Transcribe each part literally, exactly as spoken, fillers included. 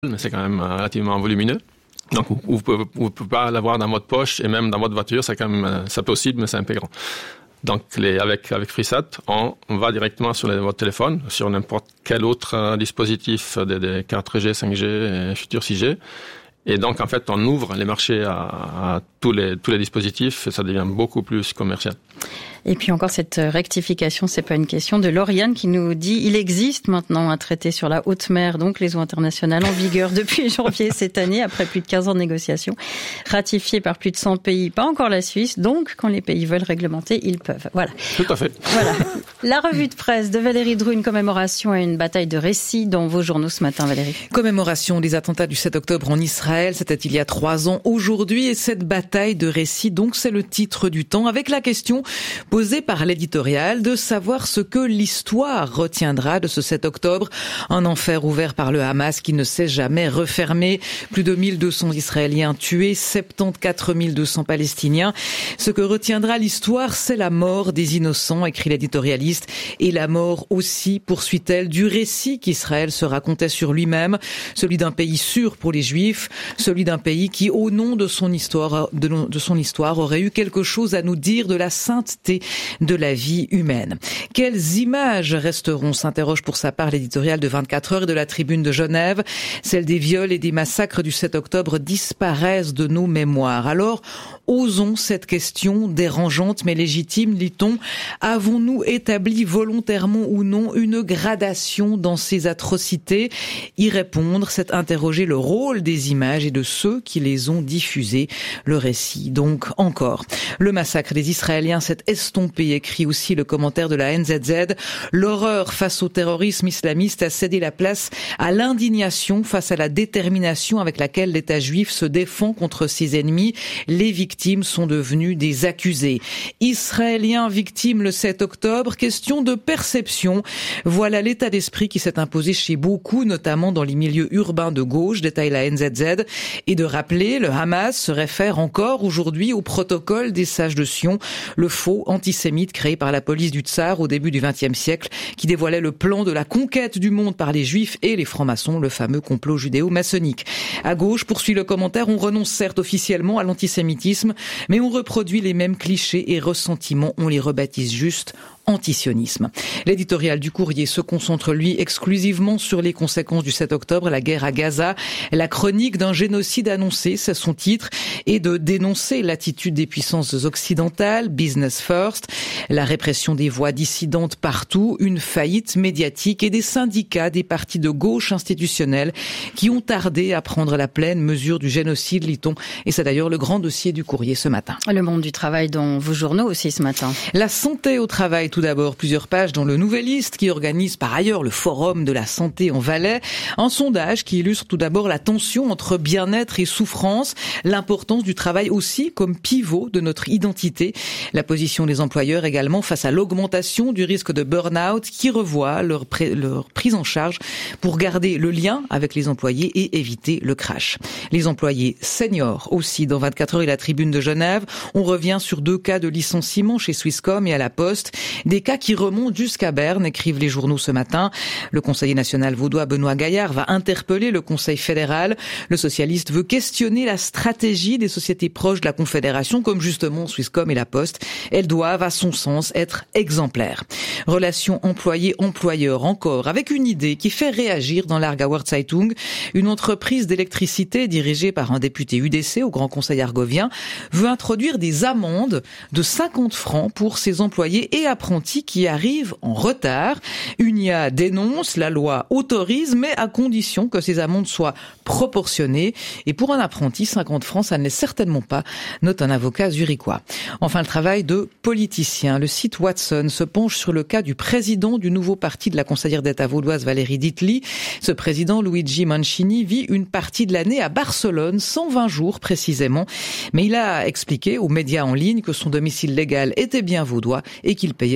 mais c'est quand même relativement volumineux. Donc, vous ne pouvez pas l'avoir dans votre poche et même dans votre voiture, c'est quand même, c'est possible, mais c'est un peu grand. Donc, les, avec, avec FreeSat, on, on va directement sur les, votre téléphone, sur n'importe quel autre euh, dispositif des, des quatre G, cinq G et futur six G. Et donc, en fait, on ouvre les marchés à, à tous les, tous les dispositifs et ça devient beaucoup plus commercial. Et puis encore cette rectification, c'est pas une question, de Lauriane qui nous dit il existe maintenant un traité sur la haute mer, donc les eaux internationales en vigueur depuis janvier cette année, après plus de quinze ans de négociations, ratifié par plus de cent pays, pas encore la Suisse, donc quand les pays veulent réglementer, ils peuvent. Voilà. Tout à fait. Voilà. La revue de presse de Valérie Drou, une commémoration à une bataille de récits dans vos journaux ce matin, Valérie. Commémoration des attentats du sept octobre en Israël, c'était il y a trois ans aujourd'hui, et cette bataille de récits, donc c'est le titre du temps, avec la question posée par l'éditorial de savoir ce que l'histoire retiendra de ce sept octobre, un enfer ouvert par le Hamas qui ne s'est jamais refermé, plus de mille deux cents Israéliens tués, soixante-quatorze mille deux cents Palestiniens. Ce que retiendra l'histoire, c'est la mort des innocents, écrit l'éditorialiste, et la mort aussi, poursuit-elle, du récit qu'Israël se racontait sur lui-même, celui d'un pays sûr pour les Juifs, celui d'un pays qui, au nom de son histoire, de, de son histoire, aurait eu quelque chose à nous dire de la sainteté de la vie humaine. Quelles images resteront, s'interroge pour sa part l'éditorial de vingt-quatre heures et de la Tribune de Genève. Celles des viols et des massacres du sept octobre disparaissent de nos mémoires. Alors, osons cette question dérangeante mais légitime, lit-on. Avons-nous établi volontairement ou non une gradation dans ces atrocités? Y répondre, c'est interroger le rôle des images et de ceux qui les ont diffusées. Le récit, donc, encore. Le massacre des Israéliens s'est estompé, écrit aussi le commentaire de la N Z Z. L'horreur face au terrorisme islamiste a cédé la place à l'indignation face à la détermination avec laquelle l'État juif se défend contre ses ennemis. Les victimes sont devenues des accusés. Israéliens victimes le sept octobre, question de perception. Voilà l'état d'esprit qui s'est imposé chez beaucoup, notamment dans les milieux urbains de gauche, détaille la N Z Z, et de rappeler, le Hamas se réfère encore aujourd'hui au protocole des sages de Sion, le faux antisémite créé par la police du Tsar au début du vingtième siècle, qui dévoilait le plan de la conquête du monde par les juifs et les francs-maçons, le fameux complot judéo-maçonnique. À gauche, poursuit le commentaire, on renonce certes officiellement à l'antisémitisme, mais on reproduit les mêmes clichés et ressentiments, on les rebaptise juste antisionisme. L'éditorial du Courrier se concentre, lui, exclusivement sur les conséquences du sept octobre, la guerre à Gaza, la chronique d'un génocide annoncé, c'est son titre, et de dénoncer l'attitude des puissances occidentales, business first, la répression des voix dissidentes partout, une faillite médiatique et des syndicats des partis de gauche institutionnels qui ont tardé à prendre la pleine mesure du génocide, lit-on, et c'est d'ailleurs le grand dossier du Courrier ce matin. Le monde du travail dans vos journaux aussi ce matin. La santé au travail, tout d'abord, plusieurs pages dans le Nouvelliste qui organise par ailleurs le Forum de la santé en Valais. Un sondage qui illustre tout d'abord la tension entre bien-être et souffrance, l'importance du travail aussi comme pivot de notre identité, la position des employeurs également face à l'augmentation du risque de burn-out qui revoit leur, pré- leur prise en charge pour garder le lien avec les employés et éviter le crash. Les employés seniors aussi dans vingt-quatre heures et la Tribune de Genève. On revient sur deux cas de licenciement chez Swisscom et à la Poste. Des cas qui remontent jusqu'à Berne, écrivent les journaux ce matin. Le conseiller national vaudois Benoît Gaillard va interpeller le Conseil fédéral. Le socialiste veut questionner la stratégie des sociétés proches de la Confédération, comme justement Swisscom et la Poste. Elles doivent, à son sens, être exemplaires. Relation employé-employeur encore, avec une idée qui fait réagir dans l'Aargauer Zeitung. Une entreprise d'électricité dirigée par un député U D C au Grand Conseil argovien veut introduire des amendes de cinquante francs pour ses employés et apprentis qui arrivent en retard. Unia dénonce, la loi autorise, mais à condition que ces amendes soient proportionnées. Et pour un apprenti, cinquante francs, ça ne l'est certainement pas, note un avocat zurichois. Enfin, le travail de politicien. Le site Watson se penche sur le cas du président du nouveau parti de la conseillère d'État vaudoise Valérie Ditli. Ce président, Luigi Mancini, vit une partie de l'année à Barcelone, cent vingt jours précisément. Mais il a expliqué aux médias en ligne que son domicile légal était bien vaudois et qu'il payait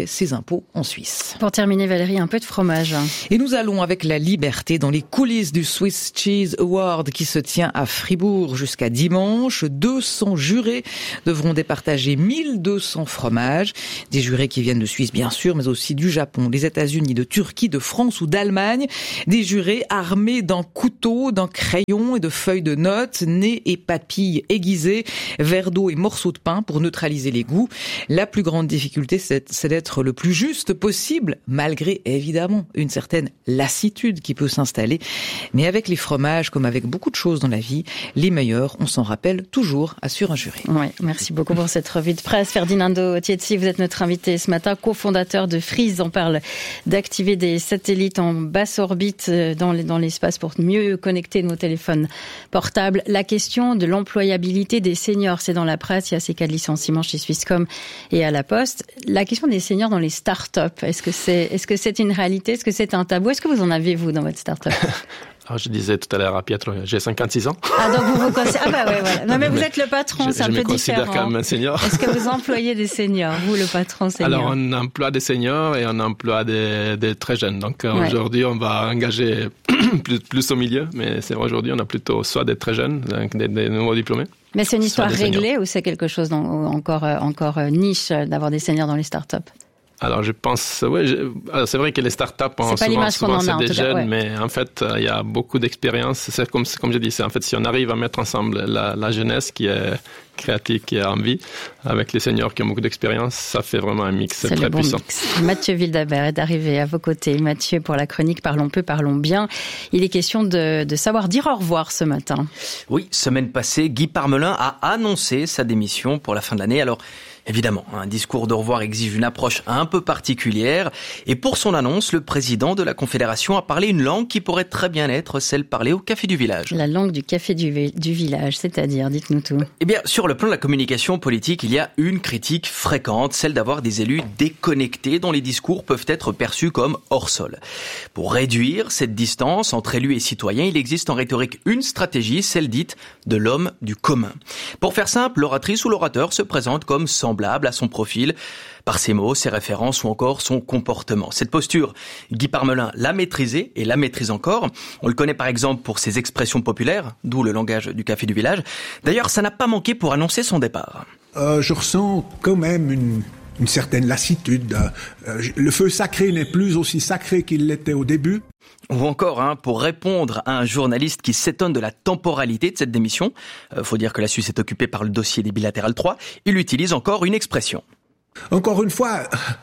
paie ses impôts en Suisse. Pour terminer, Valérie, un peu de fromage. Et nous allons avec la liberté dans les coulisses du Swiss Cheese Award qui se tient à Fribourg jusqu'à dimanche. deux cents jurés devront départager mille deux cents fromages. Des jurés qui viennent de Suisse, bien sûr, mais aussi du Japon, des États-Unis, de Turquie, de France ou d'Allemagne. Des jurés armés d'un couteau, d'un crayon et de feuilles de notes, nez et papilles aiguisées, verres d'eau et morceaux de pain pour neutraliser les goûts. La plus grande difficulté, c'est, c'est d'être le plus juste possible, malgré évidemment une certaine lassitude qui peut s'installer. Mais avec les fromages, comme avec beaucoup de choses dans la vie, les meilleurs, on s'en rappelle toujours, assure un juré. Oui, merci beaucoup pour cette revue de presse. Ferdinando Tietzi, vous êtes notre invité ce matin, cofondateur de Freeze. On parle d'activer des satellites en basse orbite dans, les, dans l'espace pour mieux connecter nos téléphones portables. La question de l'employabilité des seniors, c'est dans la presse, il y a ces cas de licenciement chez Swisscom et à la Poste. La question des seniors dans les start-up, est-ce que c'est, est-ce que c'est une réalité? Est-ce que c'est un tabou? Est-ce que vous en avez, vous, dans votre start-up? Alors, je disais tout à l'heure à Pietro, j'ai cinquante-six ans. Ah, donc vous vous considérez... Ah bah ouais, voilà. Non, mais vous êtes le patron, je, c'est un je peu différent. Je me considère comme un senior. Est-ce que vous employez des seniors, vous, le patron senior? Alors, on emploie des seniors et on emploie des, des très jeunes. Donc, ouais. Aujourd'hui, on va engager plus, plus au milieu, mais c'est aujourd'hui, on a plutôt soit des très jeunes, des, des nouveaux diplômés. Mais c'est une histoire réglée ou c'est quelque chose encore, encore niche d'avoir des seniors dans les startups? Alors, je pense, ouais, je, alors c'est vrai que les startups ont souvent, souvent c'est des jeunes, ouais. Mais en fait, il y a beaucoup d'expérience. C'est comme, comme je dis, c'est en fait, si on arrive à mettre ensemble la, la jeunesse qui est créative, qui a envie, avec les seniors qui ont beaucoup d'expérience, ça fait vraiment un mix c'est très bon puissant. Mix. Mathieu Wildhaber est arrivé à vos côtés. Mathieu, pour la chronique Parlons peu, parlons bien. Il est question de, de savoir dire au revoir ce matin. Oui, semaine passée, Guy Parmelin a annoncé sa démission pour la fin de l'année. Alors, évidemment, un discours de revoir exige une approche un peu particulière. Et pour son annonce, le président de la Confédération a parlé une langue qui pourrait très bien être celle parlée au Café du Village. La langue du Café du, du Village, c'est-à-dire, dites-nous tout. Eh bien, sur le plan de la communication politique, il y a une critique fréquente, celle d'avoir des élus déconnectés dont les discours peuvent être perçus comme hors sol. Pour réduire cette distance entre élus et citoyens, il existe en rhétorique une stratégie, celle dite de l'homme du commun. Pour faire simple, l'oratrice ou l'orateur se présente comme semblable à son profil, par ses mots, ses références ou encore son comportement. Cette posture, Guy Parmelin l'a maîtrisée et la maîtrise encore. On le connaît par exemple pour ses expressions populaires, d'où le langage du Café du Village. D'ailleurs, ça n'a pas manqué pour annoncer son départ. Euh, je ressens quand même une, une certaine lassitude. Euh, le feu sacré n'est plus aussi sacré qu'il l'était au début. Ou encore, hein, pour répondre à un journaliste qui s'étonne de la temporalité de cette démission, euh, faut dire que la Suisse est occupée par le dossier des bilatérales trois, il utilise encore une expression. Encore une fois,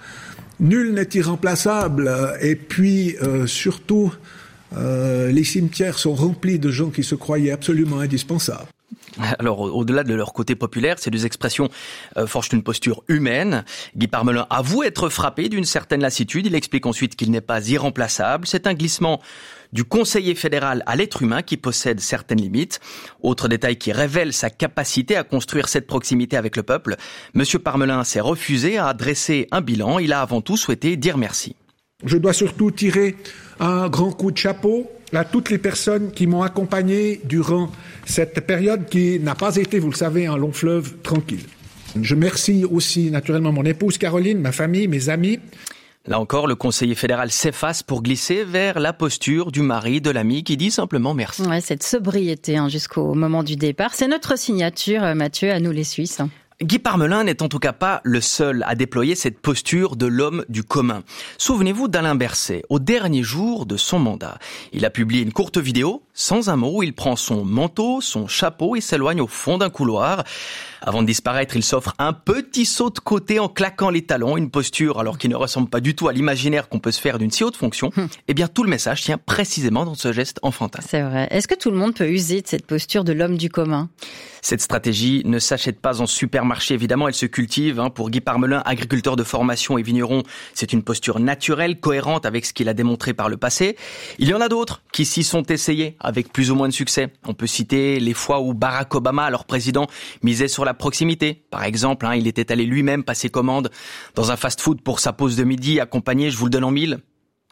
nul n'est irremplaçable, et puis euh, surtout, euh, les cimetières sont remplis de gens qui se croyaient absolument indispensables. Alors, au-delà de leur côté populaire, ces deux expressions euh, forgent une posture humaine. Guy Parmelin avoue être frappé d'une certaine lassitude. Il explique ensuite qu'il n'est pas irremplaçable. C'est un glissement du conseiller fédéral à l'être humain qui possède certaines limites. Autre détail qui révèle sa capacité à construire cette proximité avec le peuple. Monsieur Parmelin s'est refusé à dresser un bilan. Il a avant tout souhaité dire merci. Je dois surtout tirer un grand coup de chapeau à toutes les personnes qui m'ont accompagné durant cette période qui n'a pas été, vous le savez, un long fleuve tranquille. Je remercie aussi naturellement mon épouse Caroline, ma famille, mes amis. Là encore, le conseiller fédéral s'efface pour glisser vers la posture du mari, de l'ami qui dit simplement merci. Ouais, cette sobriété hein, jusqu'au moment du départ, c'est notre signature, Mathieu, à nous les Suisses. Guy Parmelin n'est en tout cas pas le seul à déployer cette posture de l'homme du commun. Souvenez-vous d'Alain Berset, au dernier jour de son mandat. Il a publié une courte vidéo, sans un mot, où il prend son manteau, son chapeau et s'éloigne au fond d'un couloir. Avant de disparaître, il s'offre un petit saut de côté en claquant les talons, une posture alors qui ne ressemble pas du tout à l'imaginaire qu'on peut se faire d'une si haute fonction. Hum. Eh bien, tout le message tient précisément dans ce geste enfantin. C'est vrai. Est-ce que tout le monde peut user de cette posture de l'homme du commun ? Cette stratégie ne s'achète pas en supermarché, évidemment, elle se cultive. Hein. Pour Guy Parmelin, agriculteur de formation et vigneron, c'est une posture naturelle, cohérente avec ce qu'il a démontré par le passé. Il y en a d'autres qui s'y sont essayés avec plus ou moins de succès. On peut citer les fois où Barack Obama, alors président, misait sur la proximité. Par exemple, hein, il était allé lui-même passer commande dans un fast-food pour sa pause de midi, accompagné, je vous le donne en mille,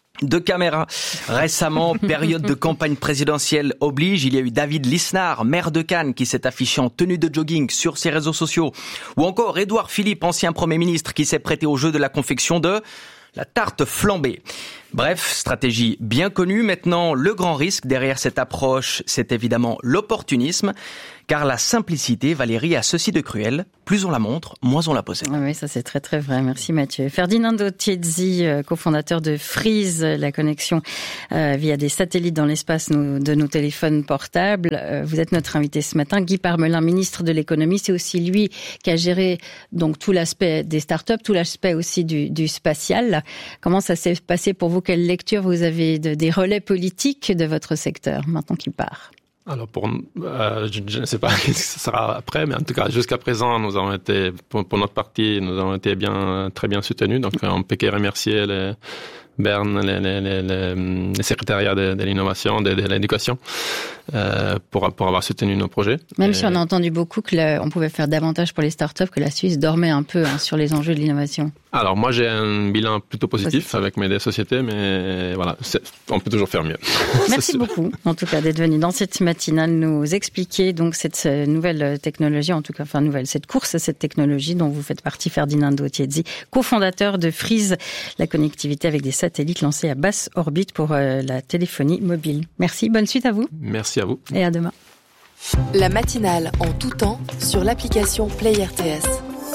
de caméra. Récemment, période de campagne présidentielle oblige, il y a eu David Lisnard, maire de Cannes, qui s'est affiché en tenue de jogging sur ses réseaux sociaux. Ou encore Édouard Philippe, ancien Premier ministre, qui s'est prêté au jeu de la confection de la tarte flambée. Bref, stratégie bien connue. Maintenant, le grand risque derrière cette approche, c'est évidemment l'opportunisme. Car la simplicité, Valérie, a ceci de cruel. Plus on la montre, moins on la possède. Oui, ça c'est très très vrai. Merci Mathieu. Ferdinando Tiezzi, cofondateur de Freeze, la connexion euh, via des satellites dans l'espace nos, de nos téléphones portables. Euh, vous êtes notre invité ce matin. Guy Parmelin, ministre de l'économie, c'est aussi lui qui a géré donc tout l'aspect des startups, tout l'aspect aussi du, du spatial. Comment ça s'est passé pour vous? Quelle lecture vous avez de, des relais politiques de votre secteur maintenant qu'il part? Alors, pour, euh, je, je ne sais pas ce que ce sera après, mais en tout cas, jusqu'à présent, nous avons été, pour, pour notre partie, nous avons été bien, très bien soutenus. Donc, on peut que remercier les Berne, les, les, les, les, les secrétariats de, de l'innovation, de, de l'éducation, euh, pour, pour avoir soutenu nos projets. Même Et... si on a entendu beaucoup que le, on pouvait faire davantage pour les startups, que la Suisse dormait un peu hein, sur les enjeux de l'innovation. Alors, moi, j'ai un bilan plutôt positif, positif. avec mes deux sociétés, mais voilà, c'est, on peut toujours faire mieux. Merci beaucoup, en tout cas, d'être venu dans cette matinale nous expliquer donc cette nouvelle technologie, en tout cas, enfin nouvelle, cette course à cette technologie dont vous faites partie, Ferdinando Tiezzi, cofondateur de Freeze, la connectivité avec des satellites lancés à basse orbite pour euh, la téléphonie mobile. Merci, bonne suite à vous. Merci à vous. Et à demain. La matinale en tout temps sur l'application Play R T S.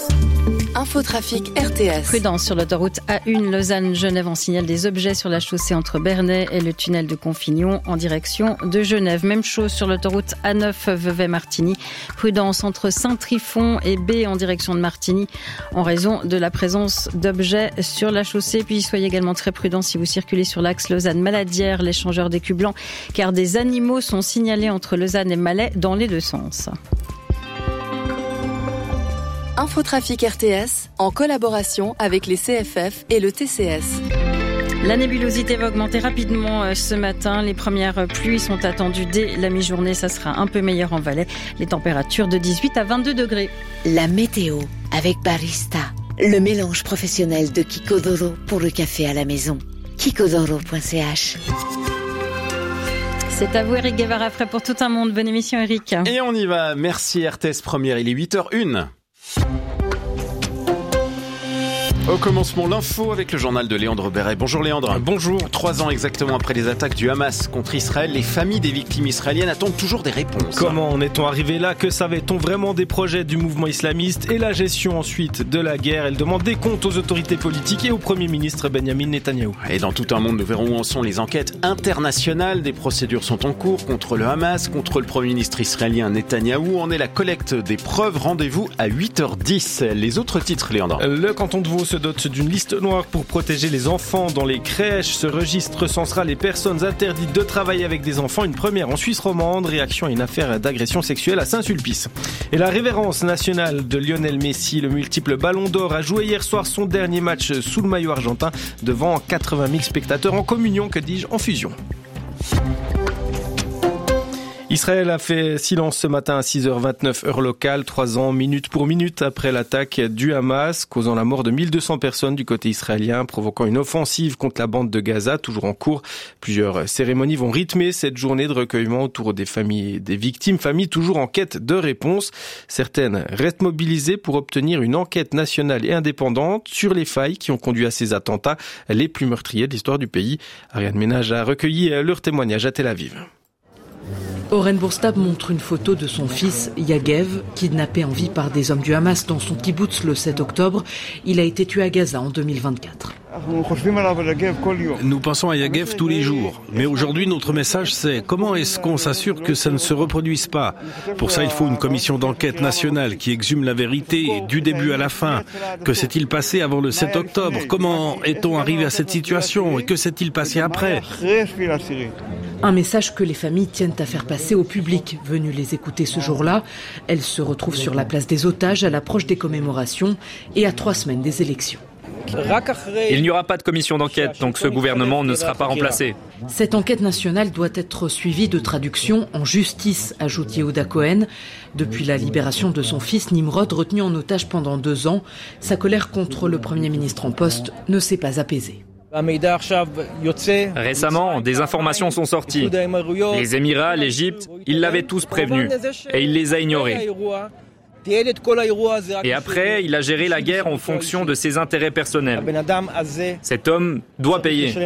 Infotrafic R T S. Prudence sur l'autoroute A un Lausanne-Genève. On signale des objets sur la chaussée entre Bernay et le tunnel de Confignon en direction de Genève. Même chose sur l'autoroute A neuf Vevey-Martigny. Prudence entre Saint-Trifon et B en direction de Martigny en raison de la présence d'objets sur la chaussée. Puis soyez également très prudents si vous circulez sur l'axe Lausanne-Maladière, l'échangeur d'écus blancs, car des animaux sont signalés entre Lausanne et Malais dans les deux sens. Infotrafic R T S, en collaboration avec les C F F et le T C S. La nébulosité va augmenter rapidement ce matin. Les premières pluies sont attendues dès la mi-journée. Ça sera un peu meilleur en Valais. Les températures de dix-huit à vingt-deux degrés. La météo avec Barista, le mélange professionnel de Kikodoro pour le café à la maison. kikodoro point c h. C'est à vous Eric Guevara, frais pour tout un monde. Bonne émission Eric. Et on y va. Merci R T S Première. Il est huit heures une. Au commencement, l'info avec le journal de Léandre Béret. Bonjour Léandre. Bonjour. Trois ans exactement après les attaques du Hamas contre Israël, les familles des victimes israéliennes attendent toujours des réponses. Comment en est-on arrivé là? Que savait-on vraiment des projets du mouvement islamiste et la gestion ensuite de la guerre? Elle demande des comptes aux autorités politiques et au Premier ministre Benjamin Netanyahou. Et dans tout un monde, nous verrons où en sont les enquêtes internationales. Des procédures sont en cours contre le Hamas, contre le Premier ministre israélien Netanyahou. En est la collecte des preuves. Rendez-vous à huit heures dix. Les autres titres, Léandre. Le canton de Vaud se dote d'une liste noire pour protéger les enfants dans les crèches. Ce registre recensera les personnes interdites de travailler avec des enfants. Une première en Suisse romande. Réaction à une affaire d'agression sexuelle à Saint-Sulpice. Et la révérence nationale de Lionel Messi, le multiple ballon d'or, a joué hier soir son dernier match sous le maillot argentin devant quatre-vingt mille spectateurs en communion, que dis-je, en fusion. Israël a fait silence ce matin à six heures vingt-neuf heure locale, trois ans minute pour minute après l'attaque du Hamas, causant la mort de mille deux cents personnes du côté israélien, provoquant une offensive contre la bande de Gaza, toujours en cours. Plusieurs cérémonies vont rythmer cette journée de recueillement autour des familles des victimes, familles toujours en quête de réponses. Certaines restent mobilisées pour obtenir une enquête nationale et indépendante sur les failles qui ont conduit à ces attentats les plus meurtriers de l'histoire du pays. Ariane Ménage a recueilli leur témoignage à Tel Aviv. Oren Bourstab montre une photo de son fils Yagev, kidnappé en vie par des hommes du Hamas dans son kibboutz le sept octobre. Il a été tué à Gaza en deux mille vingt-quatre. Nous pensons à Yagev tous les jours. Mais aujourd'hui, notre message, c'est comment est-ce qu'on s'assure que ça ne se reproduise pas? Pour ça, il faut une commission d'enquête nationale qui exhume la vérité du début à la fin. Que s'est-il passé avant le sept octobre? Comment est-on arrivé à cette situation? Et que s'est-il passé après? Un message que les familles tiennent à faire passer au public venu les écouter ce jour-là. Elles se retrouvent sur la place des otages à l'approche des commémorations et à trois semaines des élections. Il n'y aura pas de commission d'enquête, donc ce gouvernement ne sera pas remplacé. Cette enquête nationale doit être suivie de traduction en justice, ajoute Yehuda Cohen. Depuis la libération de son fils Nimrod, retenu en otage pendant deux ans, sa colère contre le Premier ministre en poste ne s'est pas apaisée. Récemment, des informations sont sorties. Les Émirats, l'Égypte, ils l'avaient tous prévenu et il les a ignorés. Et après, il a géré la guerre en fonction de ses intérêts personnels. Cet homme doit payer.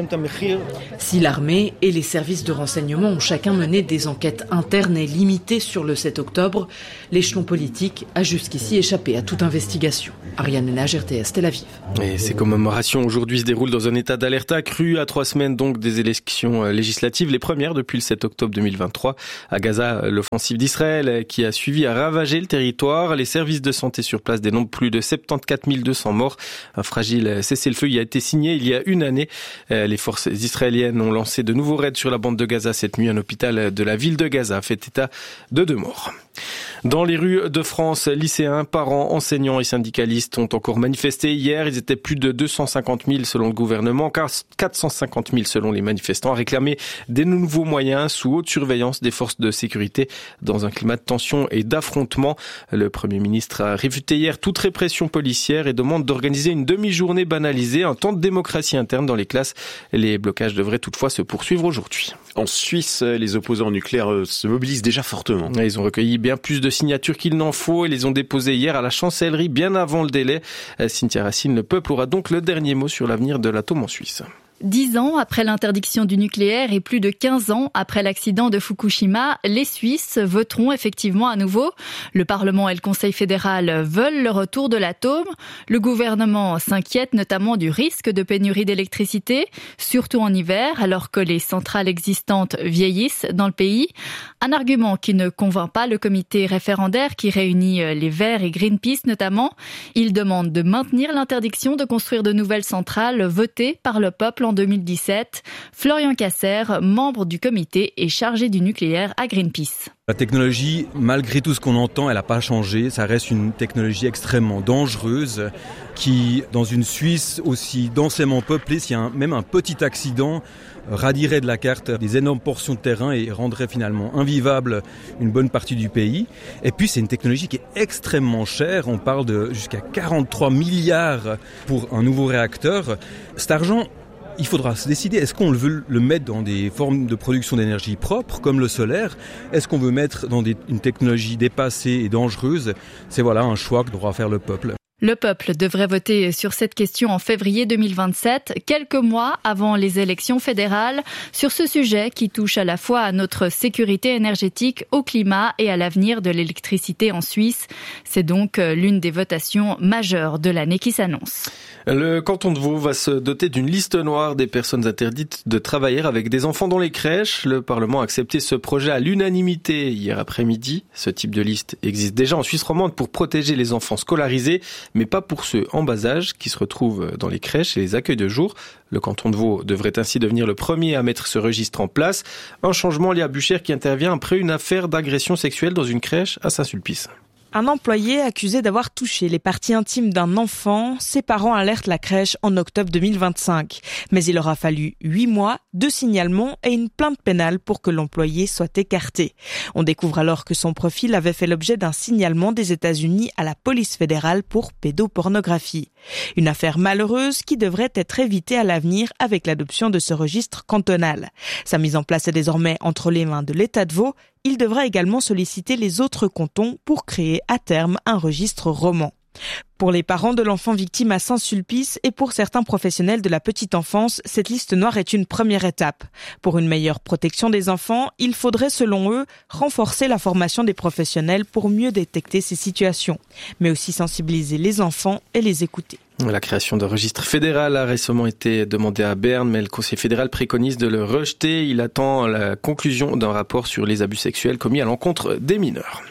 Si l'armée et les services de renseignement ont chacun mené des enquêtes internes et limitées sur le sept octobre, l'échelon politique a jusqu'ici échappé à toute investigation. Ariane Ménage, R T S, Tel Aviv. Et ces commémorations aujourd'hui se déroulent dans un état d'alerte accru à trois semaines donc des élections législatives, les premières depuis le sept octobre deux mille vingt-trois. À Gaza, l'offensive d'Israël qui a suivi a ravagé le territoire. Les services de santé sur place dénombrent plus de soixante-quatorze mille deux cents morts. Un fragile cessez-le-feu y a été signé il y a une année. Les forces israéliennes ont lancé de nouveaux raids sur la bande de Gaza cette nuit. Un hôpital de la ville de Gaza a fait état de deux morts. Dans les rues de France, lycéens, parents, enseignants et syndicalistes ont encore manifesté hier. Ils étaient plus de deux cent cinquante mille selon le gouvernement, quatre cent cinquante mille selon les manifestants, à réclamer des nouveaux moyens sous haute surveillance des forces de sécurité dans un climat de tension et d'affrontement. Le Premier ministre a réfuté hier toute répression policière et demande d'organiser une demi-journée banalisée, un temps de démocratie interne dans les classes. Les blocages devraient toutefois se poursuivre aujourd'hui. En Suisse, les opposants nucléaires se mobilisent déjà fortement. Ils ont recueilli bien plus de signatures qu'il n'en faut et les ont déposées hier à la chancellerie bien avant le délai. Cynthia Racine, le peuple aura donc le dernier mot sur l'avenir de l'atome en Suisse. Dix ans après l'interdiction du nucléaire et plus de quinze ans après l'accident de Fukushima, les Suisses voteront effectivement à nouveau. Le Parlement et le Conseil fédéral veulent le retour de l'atome. Le gouvernement s'inquiète notamment du risque de pénurie d'électricité, surtout en hiver, alors que les centrales existantes vieillissent dans le pays. Un argument qui ne convainc pas le comité référendaire qui réunit les Verts et Greenpeace notamment. Il demande de maintenir l'interdiction de construire de nouvelles centrales votées par le peuple en deux mille dix-sept. Florian Casser, membre du comité et chargé du nucléaire à Greenpeace. La technologie, malgré tout ce qu'on entend, elle n'a pas changé. Ça reste une technologie extrêmement dangereuse qui, dans une Suisse aussi densément peuplée, s'il y a un, même un petit accident, radierait de la carte des énormes portions de terrain et rendrait finalement invivable une bonne partie du pays. Et puis c'est une technologie qui est extrêmement chère. On parle de jusqu'à quarante-trois milliards pour un nouveau réacteur. Cet argent, il faudra se décider, est-ce qu'on veut le mettre dans des formes de production d'énergie propre, comme le solaire? Est-ce qu'on veut mettre dans des, une technologie dépassée et dangereuse? C'est voilà un choix que devra faire le peuple. Le peuple devrait voter sur cette question en février deux mille vingt-sept, quelques mois avant les élections fédérales, sur ce sujet qui touche à la fois à notre sécurité énergétique, au climat et à l'avenir de l'électricité en Suisse. C'est donc l'une des votations majeures de l'année qui s'annonce. Le canton de Vaud va se doter d'une liste noire des personnes interdites de travailler avec des enfants dans les crèches. Le Parlement a accepté ce projet à l'unanimité hier après-midi. Ce type de liste existe déjà en Suisse romande pour protéger les enfants scolarisés, mais pas pour ceux en bas âge qui se retrouvent dans les crèches et les accueils de jour. Le canton de Vaud devrait ainsi devenir le premier à mettre ce registre en place. Un changement lié à Buchères qui intervient après une affaire d'agression sexuelle dans une crèche à Saint-Sulpice. Un employé accusé d'avoir touché les parties intimes d'un enfant, ses parents alertent la crèche en octobre deux mille vingt-cinq. Mais il aura fallu huit mois, deux signalements et une plainte pénale pour que l'employé soit écarté. On découvre alors que son profil avait fait l'objet d'un signalement des États-Unis à la police fédérale pour pédopornographie. Une affaire malheureuse qui devrait être évitée à l'avenir avec l'adoption de ce registre cantonal. Sa mise en place est désormais entre les mains de l'État de Vaud. Il devra également solliciter les autres cantons pour créer à terme un registre roman. Pour les parents de l'enfant victime à Saint-Sulpice et pour certains professionnels de la petite enfance, cette liste noire est une première étape. Pour une meilleure protection des enfants, il faudrait selon eux renforcer la formation des professionnels pour mieux détecter ces situations, mais aussi sensibiliser les enfants et les écouter. La création d'un registre fédéral a récemment été demandée à Berne, mais le Conseil fédéral préconise de le rejeter. Il attend la conclusion d'un rapport sur les abus sexuels commis à l'encontre des mineurs.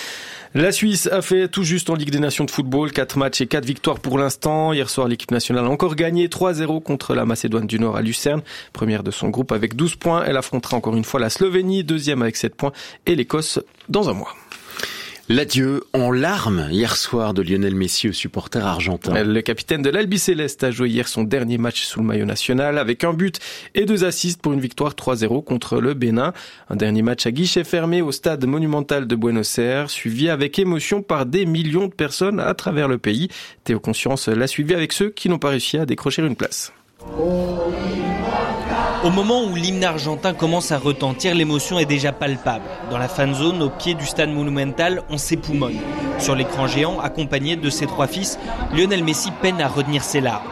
La Suisse a fait tout juste en Ligue des Nations de football, quatre matchs et quatre victoires pour l'instant. Hier soir, l'équipe nationale a encore gagné trois zéro contre la Macédoine du Nord à Lucerne. Première de son groupe avec douze points. Elle affrontera encore une fois la Slovénie, deuxième avec sept points, et l'Écosse dans un mois. L'adieu en larmes hier soir de Lionel Messi aux supporters argentins. Le capitaine de l'Albi Céleste a joué hier son dernier match sous le maillot national avec un but et deux assists pour une victoire trois zéro contre le Bénin. Un dernier match à guichet fermé au stade monumental de Buenos Aires, suivi avec émotion par des millions de personnes à travers le pays. Théo Conscience l'a suivi avec ceux qui n'ont pas réussi à décrocher une place. Au moment où l'hymne argentin commence à retentir, l'émotion est déjà palpable. Dans la fan zone, au pied du stade Monumental, on s'époumonne. Sur l'écran géant, accompagné de ses trois fils, Lionel Messi peine à retenir ses larmes.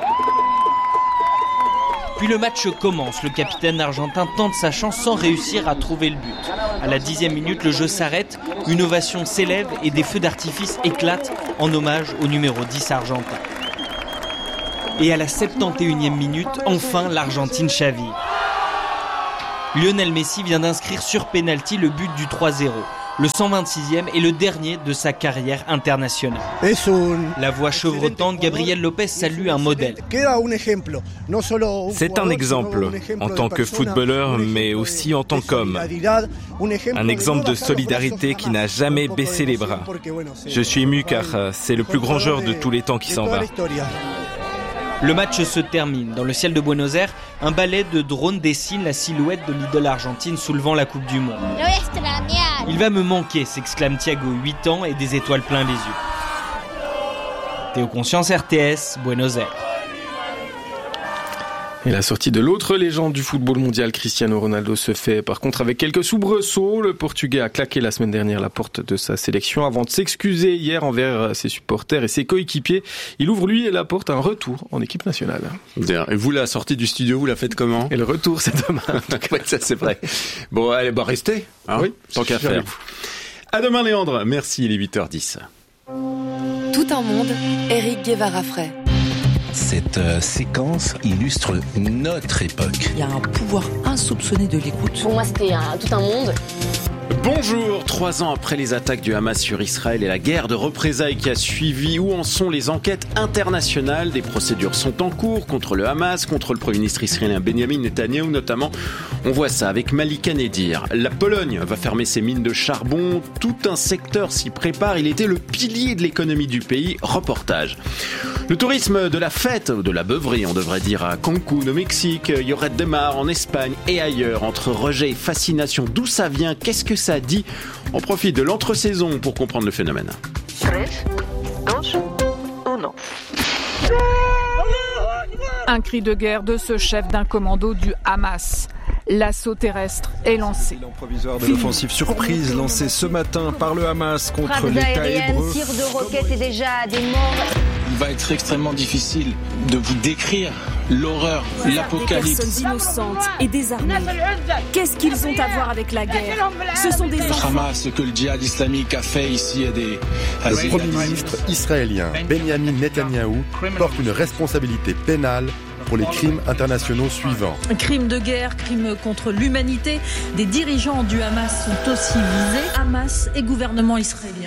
Puis le match commence. Le capitaine argentin tente sa chance sans réussir à trouver le but. À la dixième minute, le jeu s'arrête, une ovation s'élève et des feux d'artifice éclatent en hommage au numéro dix argentin. Et à la septante et unième minute, enfin l'Argentine chavire. Lionel Messi vient d'inscrire sur pénalty le but du trois zéro. Le cent vingt-sixième est le dernier de sa carrière internationale. La voix chevrotante, Gabriel Lopez salue un modèle. C'est un exemple, en tant que footballeur, mais aussi en tant qu'homme. Un exemple de solidarité qui n'a jamais baissé les bras. Je suis ému car c'est le plus grand joueur de tous les temps qui s'en va. Le match se termine. Dans le ciel de Buenos Aires, un balai de drones dessine la silhouette de l'idole argentine soulevant la Coupe du Monde. Il va me manquer, s'exclame Thiago, huit ans et des étoiles plein les yeux. Théo Conscience, R T S, Buenos Aires. Et la sortie de l'autre légende du football mondial, Cristiano Ronaldo, se fait par contre avec quelques soubresauts. Le Portugais a claqué la semaine dernière la porte de sa sélection avant de s'excuser hier envers ses supporters et ses coéquipiers. Il ouvre lui la porte à un retour en équipe nationale. Et vous, la sortie du studio, vous la faites comment ? Et le retour, c'est demain. Oui, ça c'est vrai. Bon, allez, bah restez. Hein, oui, tant qu'à faire. À demain, Léandre. Merci, il est huit heures dix. Tout un monde, Éric Guevara-Frey. Cette euh, séquence illustre notre époque. Il y a un pouvoir insoupçonné de l'écoute. Pour moi, c'était un, tout un monde. Bonjour, trois ans après les attaques du Hamas sur Israël et la guerre de représailles qui a suivi, où en sont les enquêtes internationales ? Des procédures sont en cours contre le Hamas, contre le Premier ministre israélien Benjamin Netanyahou notamment. On voit ça avec Malika Nedir. La Pologne va fermer ses mines de charbon, tout un secteur s'y prépare, il était le pilier de l'économie du pays. Reportage. Le tourisme de la fête, de la beuverie on devrait dire, à Cancun au Mexique, Lloret de Mar en Espagne et ailleurs, entre rejet et fascination, d'où ça vient, qu'est-ce que ça dit ? On profite de l'entre-saison pour comprendre le phénomène. Un cri de guerre de ce chef d'un commando du Hamas. L'assaut terrestre est lancé. Bilan provisoire de l'offensive surprise lancée ce matin par le Hamas contre Frappe l'État hébreu. Tir de roquettes et déjà des morts. Il va être extrêmement difficile de vous décrire l'horreur, l'apocalypse. Des personnes innocentes et désarmées. Qu'est-ce qu'ils ont à voir avec la guerre ? Ce sont des Le enfants. Hamas, ce que le djihad islamique a fait ici à des... À Le des Premier ministre israélien Benjamin Netanyahou porte une responsabilité pénale pour les crimes internationaux suivants. Crimes de guerre, crimes contre l'humanité. Des dirigeants du Hamas sont aussi visés. Hamas et gouvernement israélien.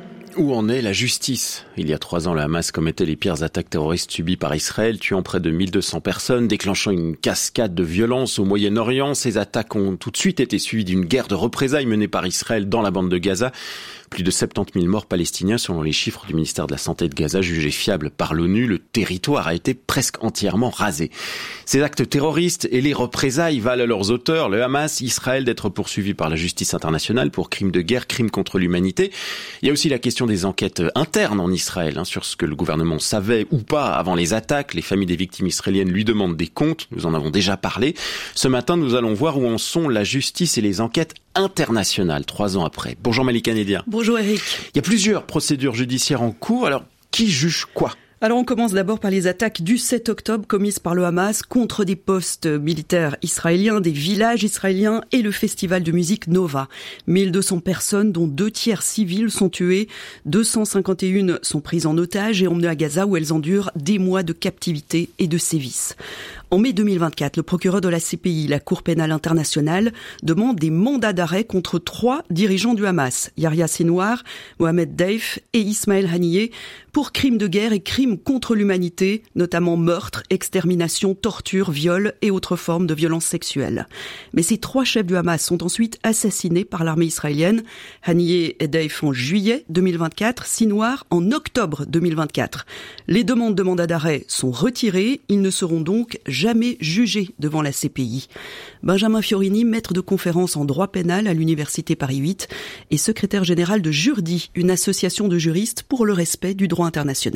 Où en est la justice ? Il y a trois ans, le Hamas commettait les pires attaques terroristes subies par Israël, tuant près de mille deux cents personnes, déclenchant une cascade de violence au Moyen-Orient. Ces attaques ont tout de suite été suivies d'une guerre de représailles menée par Israël dans la bande de Gaza. Plus de soixante-dix mille morts palestiniens selon les chiffres du ministère de la Santé de Gaza jugés fiables par l'ONU. Le territoire a été presque entièrement rasé. Ces actes terroristes et les représailles valent à leurs auteurs, le Hamas, Israël, d'être poursuivis par la justice internationale pour crimes de guerre, crimes contre l'humanité. Il y a aussi la question des enquêtes internes en Israël hein, sur ce que le gouvernement savait ou pas avant les attaques. Les familles des victimes israéliennes lui demandent des comptes. Nous en avons déjà parlé. Ce matin, nous allons voir où en sont la justice et les enquêtes internationales, trois ans après. Bonjour Malika Nedir. Bonjour Eric. Il y a plusieurs procédures judiciaires en cours. Alors, qui juge quoi ? Alors on commence d'abord par les attaques du sept octobre commises par le Hamas contre des postes militaires israéliens, des villages israéliens et le festival de musique Nova. mille deux cents personnes, dont deux tiers civils, sont tuées. deux cent cinquante et un sont prises en otage et emmenées à Gaza où elles endurent des mois de captivité et de sévices. En mai deux mille vingt-quatre, le procureur de la C P I, la Cour pénale internationale, demande des mandats d'arrêt contre trois dirigeants du Hamas, Yahya Sinwar, Mohamed Deif et Ismaël Haniyeh, pour crimes de guerre et crimes contre l'humanité, notamment meurtre, extermination, torture, viol et autres formes de violences sexuelles. Mais ces trois chefs du Hamas sont ensuite assassinés par l'armée israélienne. Haniyeh et Deif en juillet deux mille vingt-quatre, Sinwar en octobre deux mille vingt-quatre. Les demandes de mandat d'arrêt sont retirées, ils ne seront donc jamais jugés devant la C P I. Benjamin Fiorini, maître de conférence en droit pénal à l'université Paris huit et secrétaire général de Jurdi, une association de juristes pour le respect du droit international.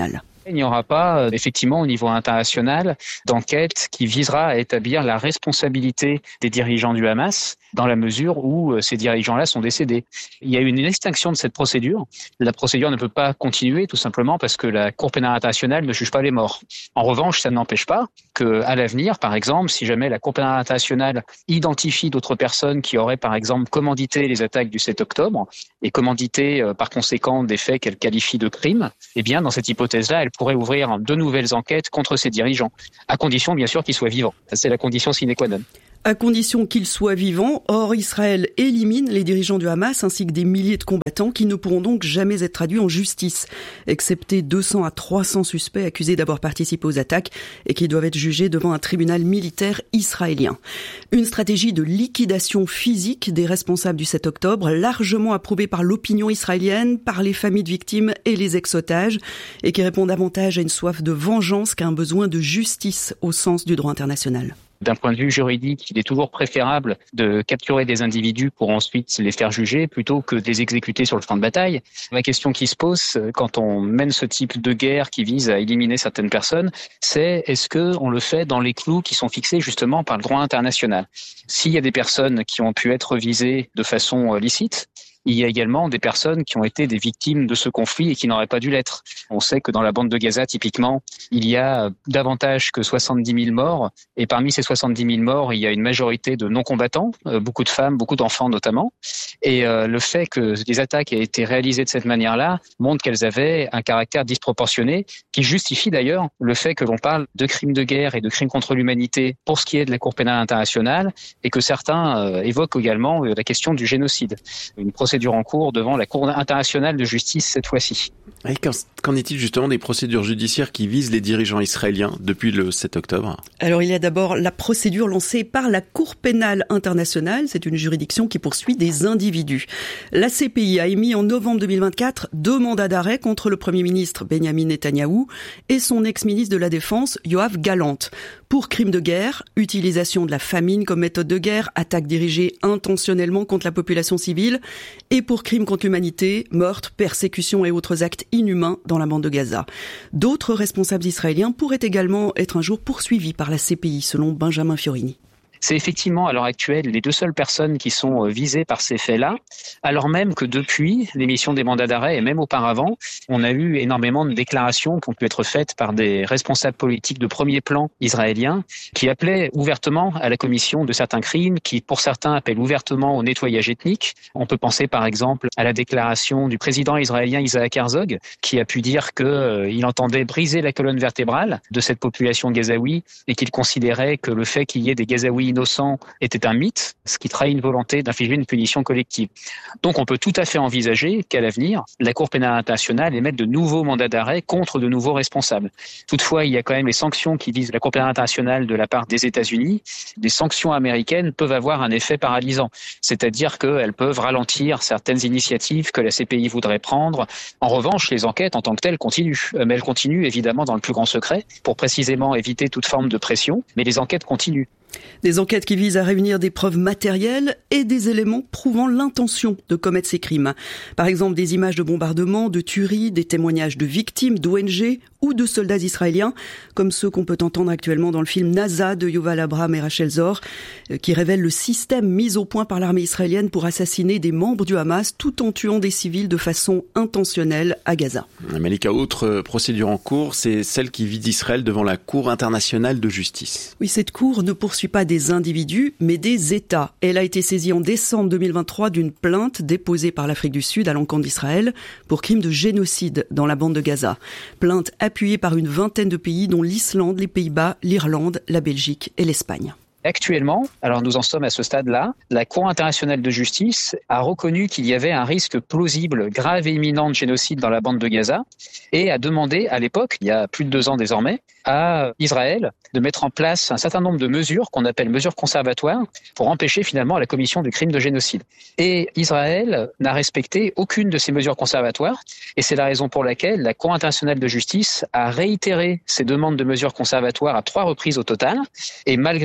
Il n'y aura pas, effectivement, au niveau international, d'enquête qui visera à établir la responsabilité des dirigeants du Hamas dans la mesure où ces dirigeants-là sont décédés. Il y a eu une extinction de cette procédure. La procédure ne peut pas continuer tout simplement parce que la Cour pénale internationale ne juge pas les morts. En revanche, ça n'empêche pas qu'à l'avenir, par exemple, si jamais la Cour pénale internationale identifie d'autres personnes qui auraient, par exemple, commandité les attaques du sept octobre et commandité, euh, par conséquent, des faits qu'elle qualifie de crimes, eh bien, dans cette hypothèse-là, elle pourrait ouvrir de nouvelles enquêtes contre ces dirigeants, à condition, bien sûr, qu'ils soient vivants. Ça, c'est la condition sine qua non. À condition qu'ils soient vivants. Or, Israël élimine les dirigeants du Hamas ainsi que des milliers de combattants qui ne pourront donc jamais être traduits en justice, excepté deux cents à trois cents suspects accusés d'avoir participé aux attaques et qui doivent être jugés devant un tribunal militaire israélien. Une stratégie de liquidation physique des responsables du sept octobre, largement approuvée par l'opinion israélienne, par les familles de victimes et les ex-otages, et qui répond davantage à une soif de vengeance qu'à un besoin de justice au sens du droit international. D'un point de vue juridique, il est toujours préférable de capturer des individus pour ensuite les faire juger plutôt que de les exécuter sur le champ de bataille. La question qui se pose quand on mène ce type de guerre qui vise à éliminer certaines personnes, c'est est-ce qu'on le fait dans les clous qui sont fixés justement par le droit international ? S'il y a des personnes qui ont pu être visées de façon licite, il y a également des personnes qui ont été des victimes de ce conflit et qui n'auraient pas dû l'être. On sait que dans la bande de Gaza, typiquement, il y a davantage que soixante-dix mille morts. Et parmi ces soixante-dix mille morts, il y a une majorité de non-combattants, beaucoup de femmes, beaucoup d'enfants notamment. Et euh, le fait que les attaques aient été réalisées de cette manière-là montre qu'elles avaient un caractère disproportionné qui justifie d'ailleurs le fait que l'on parle de crimes de guerre et de crimes contre l'humanité pour ce qui est de la Cour pénale internationale et que certains euh, évoquent également euh, la question du génocide. Une procédure en cours devant la Cour internationale de justice cette fois-ci. Et qu'en est-il justement des procédures judiciaires qui visent les dirigeants israéliens depuis le sept octobre ? Alors il y a d'abord la procédure lancée par la Cour pénale internationale. C'est une juridiction qui poursuit des individus. La C P I a émis en novembre deux mille vingt-quatre deux mandats d'arrêt contre le Premier ministre Benyamin Netanyahou et son ex-ministre de la Défense Yoav Gallant pour crimes de guerre, utilisation de la famine comme méthode de guerre, attaque dirigée intentionnellement contre la population civile et pour crimes contre l'humanité, meurtres, persécutions et autres actes inhumains dans la bande de Gaza. D'autres responsables israéliens pourraient également être un jour poursuivis par la C P I, selon Benjamin Fiorini. C'est effectivement à l'heure actuelle les deux seules personnes qui sont visées par ces faits-là, alors même que depuis l'émission des mandats d'arrêt et même auparavant, on a eu énormément de déclarations qui ont pu être faites par des responsables politiques de premier plan israéliens qui appelaient ouvertement à la commission de certains crimes, qui pour certains appellent ouvertement au nettoyage ethnique. On peut penser par exemple à la déclaration du président israélien Isaac Herzog qui a pu dire qu'il euh, entendait briser la colonne vertébrale de cette population gazaoui et qu'il considérait que le fait qu'il y ait des Gazaouis innocent était un mythe, ce qui trahit une volonté d'infliger une punition collective. Donc on peut tout à fait envisager qu'à l'avenir, la Cour pénale internationale émette de nouveaux mandats d'arrêt contre de nouveaux responsables. Toutefois, il y a quand même les sanctions qui visent la Cour pénale internationale de la part des États-Unis. Les sanctions américaines peuvent avoir un effet paralysant, c'est-à-dire qu'elles peuvent ralentir certaines initiatives que la C P I voudrait prendre. En revanche, les enquêtes en tant que telles continuent, mais elles continuent évidemment dans le plus grand secret pour précisément éviter toute forme de pression, mais les enquêtes continuent. Des enquêtes qui visent à réunir des preuves matérielles et des éléments prouvant l'intention de commettre ces crimes. Par exemple, des images de bombardements, de tueries, des témoignages de victimes, d'O N G ou de soldats israéliens, comme ceux qu'on peut entendre actuellement dans le film NASA de Yuval Abraham et Rachel Zor, qui révèle le système mis au point par l'armée israélienne pour assassiner des membres du Hamas tout en tuant des civils de façon intentionnelle à Gaza. Malika, autre procédure en cours, c'est celle qui vise Israël devant la Cour internationale de justice. Oui, cette cour ne poursuit pas des individus, mais des États. Elle a été saisie en décembre deux mille vingt-trois d'une plainte déposée par l'Afrique du Sud à l'encontre d'Israël pour crime de génocide dans la bande de Gaza. Plainte appuyée par une vingtaine de pays, dont l'Islande, les Pays-Bas, l'Irlande, la Belgique et l'Espagne. Actuellement, alors nous en sommes à ce stade-là, la Cour internationale de justice a reconnu qu'il y avait un risque plausible, grave et imminent de génocide dans la bande de Gaza et a demandé à l'époque, il y a plus de deux ans désormais, à Israël de mettre en place un certain nombre de mesures qu'on appelle mesures conservatoires pour empêcher finalement la commission du crime de génocide. Et Israël n'a respecté aucune de ces mesures conservatoires et c'est la raison pour laquelle la Cour internationale de justice a réitéré ces demandes de mesures conservatoires à trois reprises au total et malgré ces rappels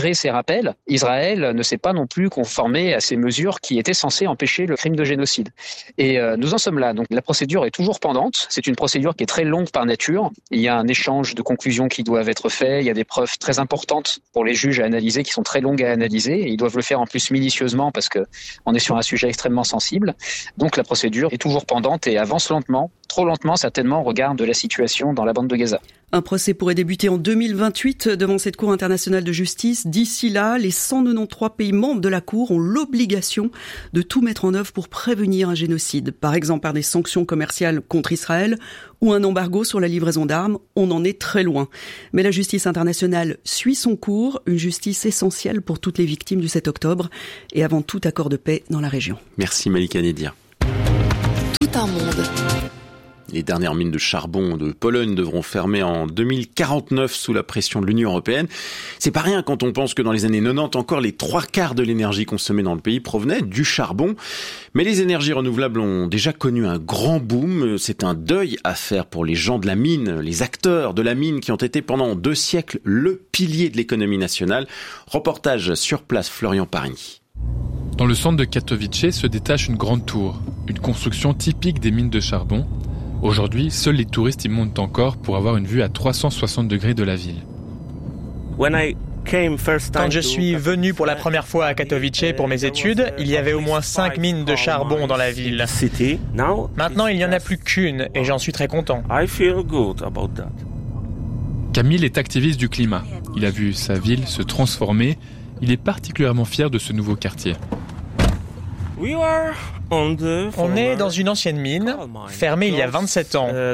rappel, Israël ne s'est pas non plus conformé à ces mesures qui étaient censées empêcher le crime de génocide. Et euh, nous en sommes là. Donc la procédure est toujours pendante. C'est une procédure qui est très longue par nature. Il y a un échange de conclusions qui doivent être faits. Il y a des preuves très importantes pour les juges à analyser, qui sont très longues à analyser. Et ils doivent le faire en plus minutieusement parce que on est sur un sujet extrêmement sensible. Donc la procédure est toujours pendante et avance lentement, trop lentement certainement au regard de la situation dans la bande de Gaza. Un procès pourrait débuter en deux mille vingt-huit devant cette Cour internationale de justice. D'ici là, les cent quatre-vingt-treize pays membres de la Cour ont l'obligation de tout mettre en œuvre pour prévenir un génocide. Par exemple par des sanctions commerciales contre Israël ou un embargo sur la livraison d'armes. On en est très loin. Mais la justice internationale suit son cours, une justice essentielle pour toutes les victimes du sept octobre et avant tout accord de paix dans la région. Merci Malika Nedir. Tout un monde. Les dernières mines de charbon de Pologne devront fermer en deux mille quarante-neuf sous la pression de l'Union européenne. C'est pas rien quand on pense que dans les années quatre-vingt-dix, encore les trois quarts de l'énergie consommée dans le pays provenait du charbon. Mais les énergies renouvelables ont déjà connu un grand boom. C'est un deuil à faire pour les gens de la mine, les acteurs de la mine qui ont été pendant deux siècles le pilier de l'économie nationale. Reportage sur place, Florian Parigny. Dans le centre de Katowice se détache une grande tour, une construction typique des mines de charbon. Aujourd'hui, seuls les touristes y montent encore pour avoir une vue à trois cent soixante degrés de la ville. Quand je suis venu pour la première fois à Katowice pour mes études, il y avait au moins cinq mines de charbon dans la ville. Maintenant, il n'y en a plus qu'une et j'en suis très content. Camille est activiste du climat. Il a vu sa ville se transformer. Il est particulièrement fier de ce nouveau quartier. On est dans une ancienne mine, fermée il y a vingt-sept ans. De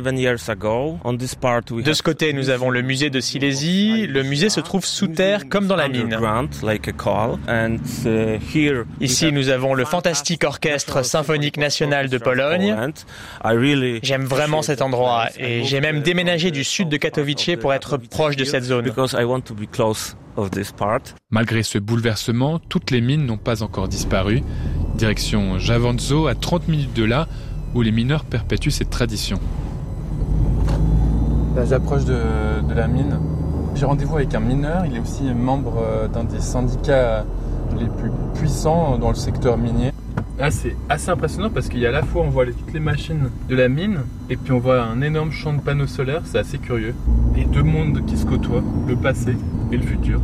ce côté, nous avons le musée de Silésie. Le musée se trouve sous terre comme dans la mine. Ici, nous avons le fantastique orchestre symphonique national de Pologne. J'aime vraiment cet endroit et j'ai même déménagé du sud de Katowice pour être proche de cette zone. Malgré ce bouleversement, toutes les mines n'ont pas encore disparu. Direction Javanzo, à trente minutes de là, où les mineurs perpétuent cette tradition. Là, j'approche de, de la mine. J'ai rendez-vous avec un mineur. Il est aussi membre d'un des syndicats les plus puissants dans le secteur minier. Là, c'est assez impressionnant parce qu'il y a à la fois, on voit les, toutes les machines de la mine et puis on voit un énorme champ de panneaux solaires. C'est assez curieux. Et deux mondes qui se côtoient, le passé et le futur.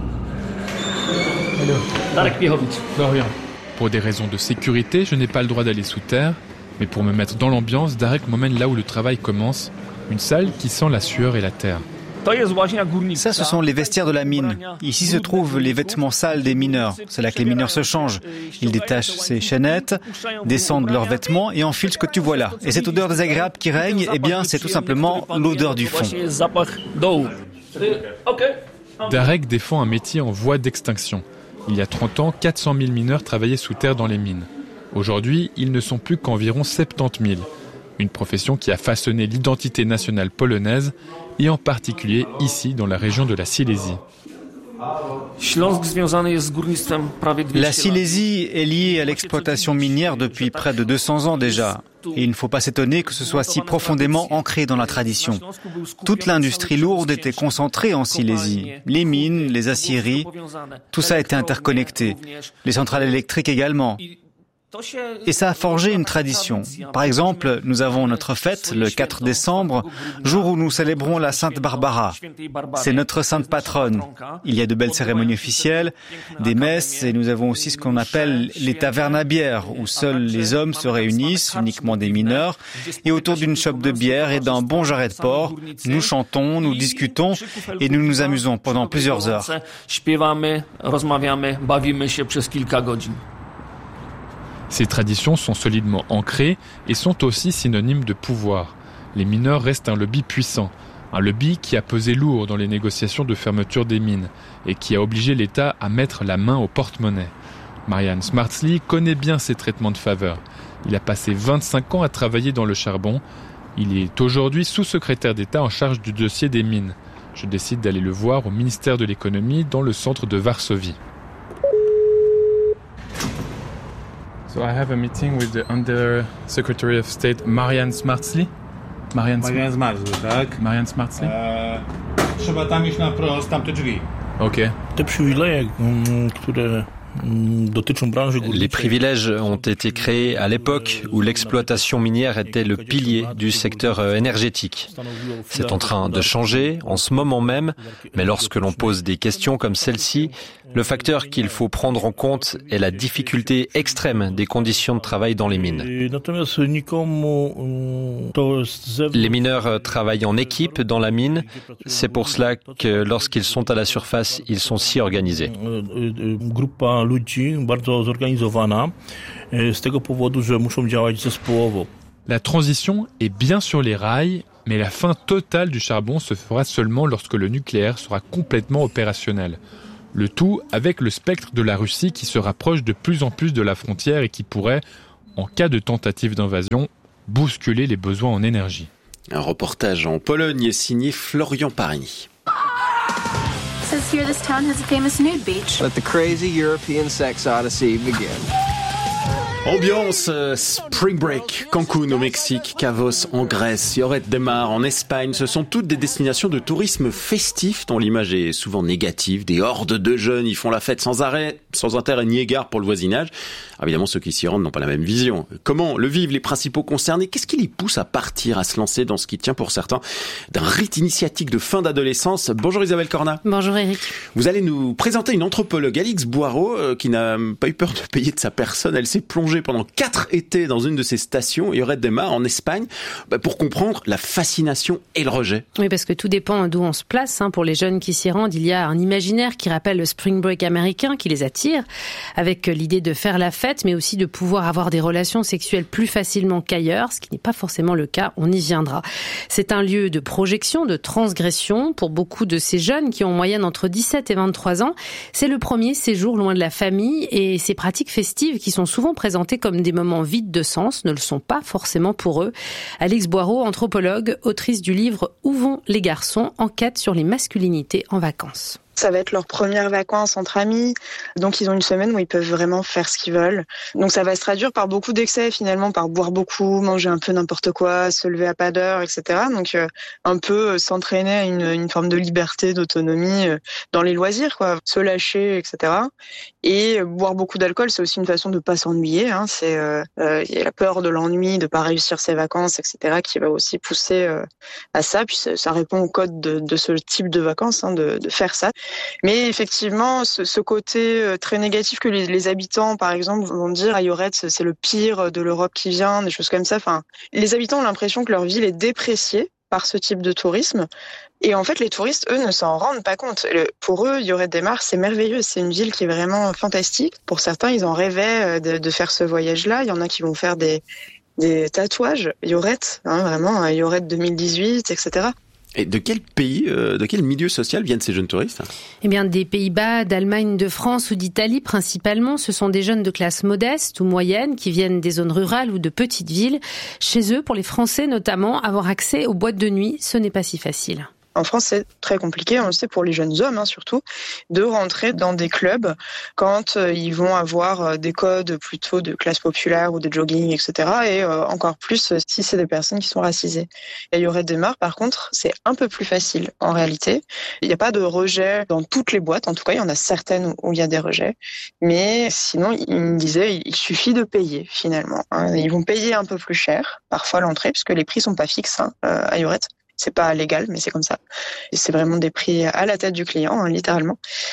Pour des raisons de sécurité, je n'ai pas le droit d'aller sous terre, mais pour me mettre dans l'ambiance, Darek m'emmène là où le travail commence, une salle qui sent la sueur et la terre. Ça, ce sont les vestiaires de la mine. Ici se trouvent les vêtements sales des mineurs. C'est là que les mineurs se changent. Ils détachent ces chaînettes, descendent leurs vêtements et enfilent ce que tu vois là. Et cette odeur désagréable qui règne, eh bien, c'est tout simplement l'odeur du fond. Darek défend un métier en voie d'extinction. Il y a trente ans, quatre cent mille mineurs travaillaient sous terre dans les mines. Aujourd'hui, ils ne sont plus qu'environ soixante-dix mille. Une profession qui a façonné l'identité nationale polonaise, et en particulier ici, dans la région de la Silésie. La Silésie est liée à l'exploitation minière depuis près de deux cents ans déjà. Et il ne faut pas s'étonner que ce soit si profondément ancré dans la tradition. Toute l'industrie lourde était concentrée en Silésie. Les mines, les aciéries, tout ça était interconnecté. Les centrales électriques également. Et ça a forgé une tradition. Par exemple, nous avons notre fête le quatre décembre, jour où nous célébrons la Sainte Barbara. C'est notre sainte patronne. Il y a de belles cérémonies officielles, des messes, et nous avons aussi ce qu'on appelle les tavernes à bière, où seuls les hommes se réunissent, uniquement des mineurs, et autour d'une chope de bière et d'un bon jarret de porc, nous chantons, nous discutons, et nous nous amusons pendant plusieurs heures. Ces traditions sont solidement ancrées et sont aussi synonymes de pouvoir. Les mineurs restent un lobby puissant, un lobby qui a pesé lourd dans les négociations de fermeture des mines et qui a obligé l'État à mettre la main au porte-monnaie. Marian Smartly connaît bien ces traitements de faveur. Il a passé vingt-cinq ans à travailler dans le charbon. Il est aujourd'hui sous-secrétaire d'État en charge du dossier des mines. Je décide d'aller le voir au ministère de l'économie dans le centre de Varsovie. So I have a meeting with the Under Secretary of State Marian Smartly. Marian, Marian Smartly, tak? Marian Smartly. Eee, trzeba tam iść na prost, tamte drzwi. Ok. Les privilèges ont été créés à l'époque où l'exploitation minière était le pilier du secteur énergétique. C'est en train de changer en ce moment même, mais lorsque l'on pose des questions comme celle-ci, le facteur qu'il faut prendre en compte est la difficulté extrême des conditions de travail dans les mines. Les mineurs travaillent en équipe dans la mine, c'est pour cela que lorsqu'ils sont à la surface, ils sont si organisés. La transition est bien sur les rails, mais la fin totale du charbon se fera seulement lorsque le nucléaire sera complètement opérationnel. Le tout avec le spectre de la Russie qui se rapproche de plus en plus de la frontière et qui pourrait, en cas de tentative d'invasion, bousculer les besoins en énergie. Un reportage en Pologne signé Florian Parigny. Says here this town has a famous nude beach. Let the crazy European sex odyssey begin. Ambiance euh, Spring Break, Cancun au Mexique, Cavos en Grèce, Lloret de Mar en Espagne, ce sont toutes des destinations de tourisme festif dont l'image est souvent négative. Des hordes de jeunes y font la fête sans arrêt, sans intérêt ni égard pour le voisinage. Alors évidemment, ceux qui s'y rendent n'ont pas la même vision. Comment le vivent les principaux concernés? Qu'est-ce qui les pousse à partir, à se lancer dans ce qui tient pour certains d'un rite initiatique de fin d'adolescence? Bonjour Isabelle Corna. Bonjour Eric. Vous allez nous présenter une anthropologue, Alix Boireau, euh, qui n'a pas eu peur de payer de sa personne. Elle s'est plongée pendant quatre étés dans une de ces stations, Lloret de Mar, en Espagne, bah, pour comprendre la fascination et le rejet. Oui, parce que tout dépend d'où on se place. Hein. Pour les jeunes qui s'y rendent, il y a un imaginaire qui rappelle le Spring Break américain qui les attire, avec l'idée de faire la fête, mais aussi de pouvoir avoir des relations sexuelles plus facilement qu'ailleurs, ce qui n'est pas forcément le cas, on y viendra. C'est un lieu de projection, de transgression pour beaucoup de ces jeunes qui ont en moyenne entre dix-sept et vingt-trois ans. C'est le premier séjour loin de la famille et ces pratiques festives qui sont souvent présentées comme des moments vides de sens ne le sont pas forcément pour eux. Alix Boireau, anthropologue, autrice du livre « Où vont les garçons ?», enquête sur les masculinités en vacances. Ça va être leurs premières vacances entre amis. Donc, ils ont une semaine où ils peuvent vraiment faire ce qu'ils veulent. Donc, ça va se traduire par beaucoup d'excès, finalement, par boire beaucoup, manger un peu n'importe quoi, se lever à pas d'heure, et cetera. Donc, euh, un peu euh, s'entraîner à une, une forme de liberté, d'autonomie euh, dans les loisirs, quoi. Se lâcher, et cetera. Et euh, boire beaucoup d'alcool, c'est aussi une façon de pas s'ennuyer. Hein. C'est, euh, euh, y a la peur de l'ennui, de pas réussir ses vacances, et cetera, qui va aussi pousser euh, à ça. Puis, ça, ça répond au code de, de ce type de vacances, hein, de, de faire ça. Mais effectivement, ce, ce côté très négatif que les, les habitants, par exemple, vont dire à Lloret, c'est le pire de l'Europe qui vient, des choses comme ça. Enfin, les habitants ont l'impression que leur ville est dépréciée par ce type de tourisme. Et en fait, les touristes, eux, ne s'en rendent pas compte. Pour eux, Lloret de Mar, c'est merveilleux. C'est une ville qui est vraiment fantastique. Pour certains, ils en rêvaient de, de faire ce voyage-là. Il y en a qui vont faire des, des tatouages Lloret, hein, vraiment, Lloret deux mille dix-huit, et cetera. Et de quel pays, euh, de quel milieu social viennent ces jeunes touristes? Eh bien, des Pays-Bas, d'Allemagne, de France ou d'Italie principalement. Ce sont des jeunes de classe modeste ou moyenne qui viennent des zones rurales ou de petites villes. Chez eux, pour les Français notamment, avoir accès aux boîtes de nuit, ce n'est pas si facile. En France, c'est très compliqué, on le sait pour les jeunes hommes hein, surtout, de rentrer dans des clubs quand euh, ils vont avoir euh, des codes plutôt de classe populaire ou de jogging, et cetera. Et euh, encore plus euh, si c'est des personnes qui sont racisées. Et à Lloret de Mar, par contre, c'est un peu plus facile en réalité. Il n'y a pas de rejet dans toutes les boîtes, en tout cas, il y en a certaines où il y a des rejets. Mais sinon, il me disait, il suffit de payer finalement. Hein. Ils vont payer un peu plus cher, parfois l'entrée, puisque les prix sont pas fixes hein, euh, à Lloret. C'est pas légal, mais c'est comme ça. Et c'est vraiment des prix à la tête du client, hein, littéralement,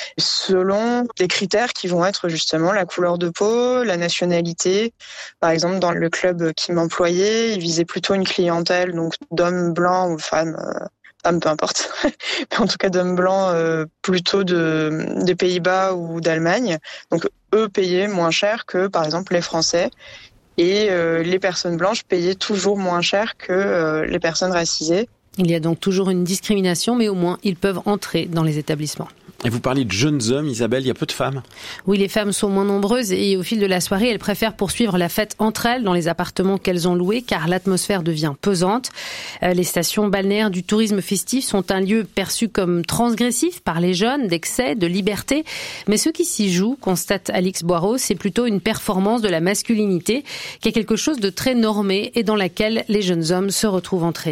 selon des critères qui vont être justement la couleur de peau, la nationalité. Par exemple, dans le club qui m'employait, il visait plutôt une clientèle donc d'hommes blancs ou femmes, euh, femmes peu importe, mais en tout cas d'hommes blancs euh, plutôt de des Pays-Bas ou d'Allemagne. Donc eux payaient moins cher que par exemple les Français. Et euh, les personnes blanches payaient toujours moins cher que euh, les personnes racisées. Il y a donc toujours une discrimination, mais au moins ils peuvent entrer dans les établissements. Et vous parlez de jeunes hommes, Isabelle, il y a peu de femmes. Oui, les femmes sont moins nombreuses et au fil de la soirée, elles préfèrent poursuivre la fête entre elles dans les appartements qu'elles ont loués car l'atmosphère devient pesante. Les stations balnéaires du tourisme festif sont un lieu perçu comme transgressif par les jeunes, d'excès, de liberté. Mais ce qui s'y joue, constate Alix Boireau, c'est plutôt une performance de la masculinité qui est quelque chose de très normé et dans laquelle les jeunes hommes se retrouvent entraînés.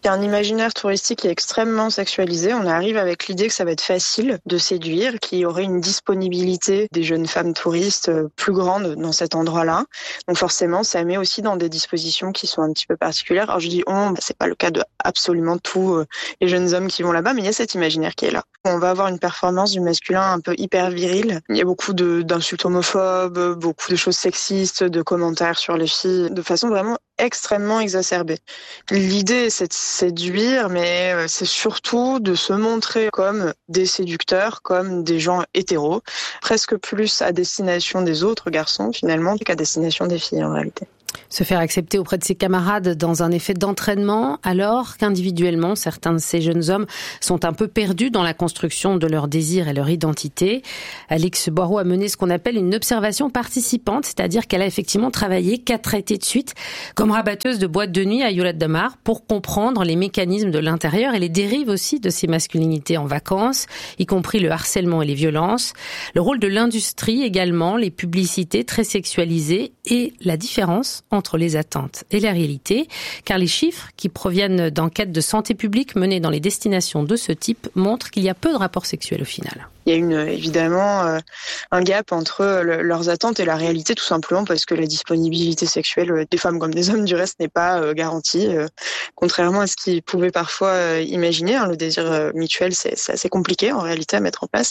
Il y a un imaginaire touristique qui est extrêmement sexualisé. On arrive avec l'idée que ça va être facile de séduire, qu'il y aurait une disponibilité des jeunes femmes touristes plus grande dans cet endroit-là. Donc forcément, ça met aussi dans des dispositions qui sont un petit peu particulières. Alors je dis on, bah, c'est pas le cas de absolument tous euh, les jeunes hommes qui vont là-bas, mais il y a cet imaginaire qui est là. On va avoir une performance du masculin un peu hyper viril. Il y a beaucoup de, d'insultes homophobes, beaucoup de choses sexistes, de commentaires sur les filles, de façon vraiment extrêmement exacerbée. L'idée, c'est de séduire, mais c'est surtout de se montrer comme des séducteurs, comme des gens hétéros, presque plus à destination des autres garçons, finalement, qu'à destination des filles, en réalité. Se faire accepter auprès de ses camarades dans un effet d'entraînement, alors qu'individuellement, certains de ces jeunes hommes sont un peu perdus dans la construction de leur désir et leur identité. Alix Boireau a mené ce qu'on appelle une observation participante, c'est-à-dire qu'elle a effectivement travaillé quatre étés de suite comme rabatteuse de boîtes de nuit à Lloret de Mar pour comprendre les mécanismes de l'intérieur et les dérives aussi de ces masculinités en vacances, y compris le harcèlement et les violences, le rôle de l'industrie également, les publicités très sexualisées et la différence entre les attentes et la réalité, car les chiffres qui proviennent d'enquêtes de santé publique menées dans les destinations de ce type montrent qu'il y a peu de rapports sexuels au final. Il y a une, évidemment euh, un gap entre le, leurs attentes et la réalité, tout simplement parce que la disponibilité sexuelle des femmes comme des hommes, du reste, n'est pas euh, garantie, euh, contrairement à ce qu'ils pouvaient parfois euh, imaginer. Hein, le désir euh, mutuel, c'est, c'est assez compliqué en réalité à mettre en place.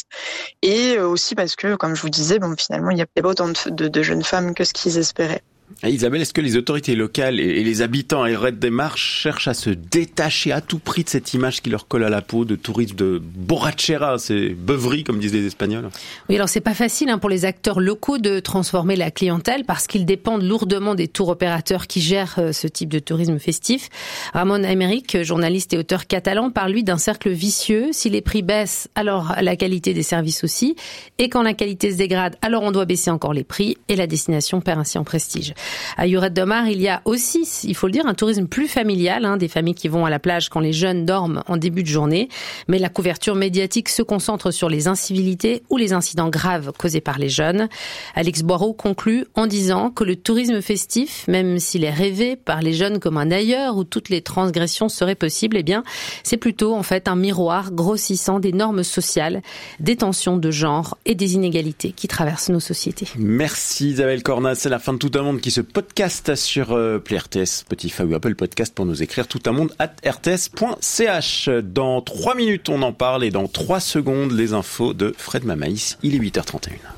Et euh, aussi parce que, comme je vous disais, bon, finalement, il n'y a pas autant de, de, de jeunes femmes que ce qu'ils espéraient. Isabelle, est-ce que les autorités locales et les habitants à Lloret de Mar cherchent à se détacher à tout prix de cette image qui leur colle à la peau de touristes de borrachera, c'est beuverie comme disent les Espagnols? Oui, alors c'est pas facile hein, pour les acteurs locaux de transformer la clientèle parce qu'ils dépendent lourdement des tours opérateurs qui gèrent euh, ce type de tourisme festif. Ramon Aymeric, journaliste et auteur catalan, parle lui d'un cercle vicieux. Si les prix baissent, alors la qualité des services aussi. Et quand la qualité se dégrade, alors on doit baisser encore les prix et la destination perd ainsi en prestige. À Lloret de Mar, il y a aussi, il faut le dire, un tourisme plus familial, hein, des familles qui vont à la plage quand les jeunes dorment en début de journée. Mais la couverture médiatique se concentre sur les incivilités ou les incidents graves causés par les jeunes. Alix Boireau conclut en disant que le tourisme festif, même s'il est rêvé par les jeunes comme un ailleurs où toutes les transgressions seraient possibles, eh bien, c'est plutôt en fait un miroir grossissant des normes sociales, des tensions de genre et des inégalités qui traversent nos sociétés. Merci Isabelle Cornas, c'est la fin de Tout un monde qui se podcast sur euh, Play R T S, Spotify ou Apple Podcast pour nous écrire tout un monde at r t s point c h. Dans trois minutes, on en parle et dans trois secondes, les infos de Fred Mamaïs. Il est huit heures trente et une.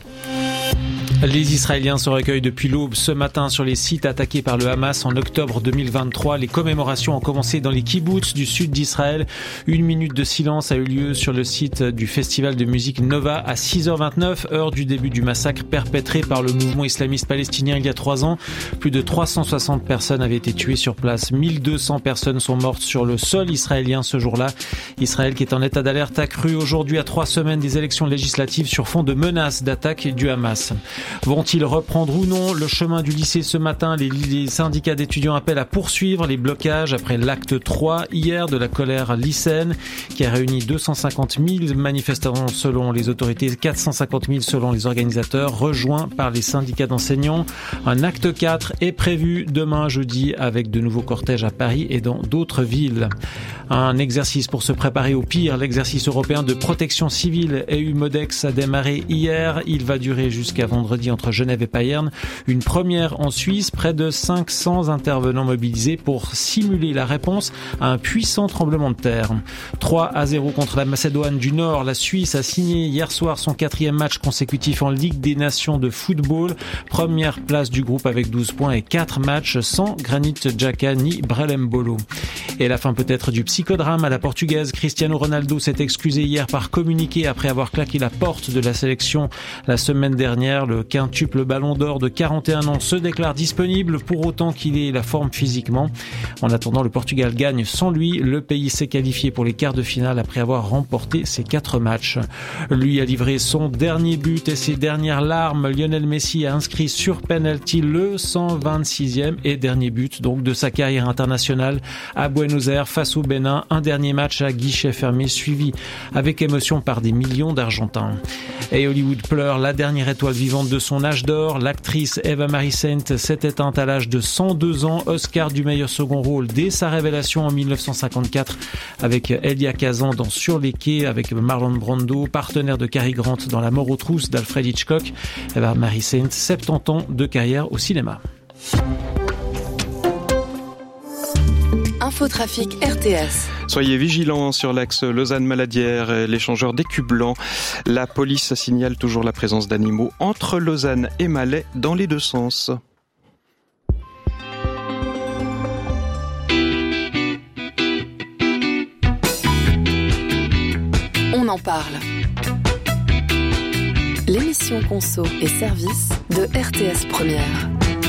Les Israéliens se recueillent depuis l'aube ce matin sur les sites attaqués par le Hamas en octobre deux mille vingt-trois. Les commémorations ont commencé dans les kibboutz du sud d'Israël. Une minute de silence a eu lieu sur le site du festival de musique Nova à six heures vingt-neuf, heure du début du massacre perpétré par le mouvement islamiste palestinien il y a trois ans. Plus de trois cent soixante personnes avaient été tuées sur place. mille deux cents personnes sont mortes sur le sol israélien ce jour-là. Israël, qui est en état d'alerte accrue aujourd'hui à trois semaines des élections législatives sur fond de menaces d'attaque du Hamas. Vont-ils reprendre ou non le chemin du lycée ce matin? Les, les syndicats d'étudiants appellent à poursuivre les blocages après l'acte trois hier de la colère lycéenne qui a réuni deux cent cinquante mille manifestants selon les autorités, quatre cent cinquante mille selon les organisateurs, rejoints par les syndicats d'enseignants. Un acte quatre est prévu demain jeudi avec de nouveaux cortèges à Paris et dans d'autres villes. Un exercice pour se préparer au pire. L'exercice européen de protection civile E U MODEX a démarré hier. Il va durer jusqu'à vendredi entre Genève et Payerne. Une première en Suisse. Près de cinq cents intervenants mobilisés pour simuler la réponse à un puissant tremblement de terre. trois à zéro contre la Macédoine du Nord. La Suisse a signé hier soir son quatrième match consécutif en Ligue des Nations de football. Première place du groupe avec douze points et quatre matchs sans Granit Xhaka ni Brelem Bolo. Et la fin peut-être du psychodrame à la portugaise. Cristiano Ronaldo s'est excusé hier par communiqué après avoir claqué la porte de la sélection la semaine dernière. Le quintuple ballon d'or de quarante et un ans se déclare disponible pour autant qu'il ait la forme physiquement. En attendant, le Portugal gagne sans lui. Le pays s'est qualifié pour les quarts de finale après avoir remporté ses quatre matchs. Lui a livré son dernier but et ses dernières larmes. Lionel Messi a inscrit sur penalty le cent vingt-sixième et dernier but donc de sa carrière internationale à Buenos Aires face au Bénin. Un dernier match à guichet fermé suivi avec émotion par des millions d'Argentins. Et Hollywood pleure. La dernière étoile vivante de de son âge d'or. L'actrice Eva Marie Saint s'est éteinte à l'âge de cent deux ans. Oscar du meilleur second rôle dès sa révélation en dix-neuf cent cinquante-quatre avec Elia Kazan dans Sur les quais avec Marlon Brando, partenaire de Cary Grant dans La mort aux trousses d'Alfred Hitchcock. Eva Marie Saint, soixante-dix ans de carrière au cinéma. Infotrafic R T S. Soyez vigilants sur l'axe Lausanne-Maladière et l'échangeur d'écus blancs. La police signale toujours la présence d'animaux entre Lausanne et Malais dans les deux sens. On en parle. L'émission Conso et Service de R T S Première.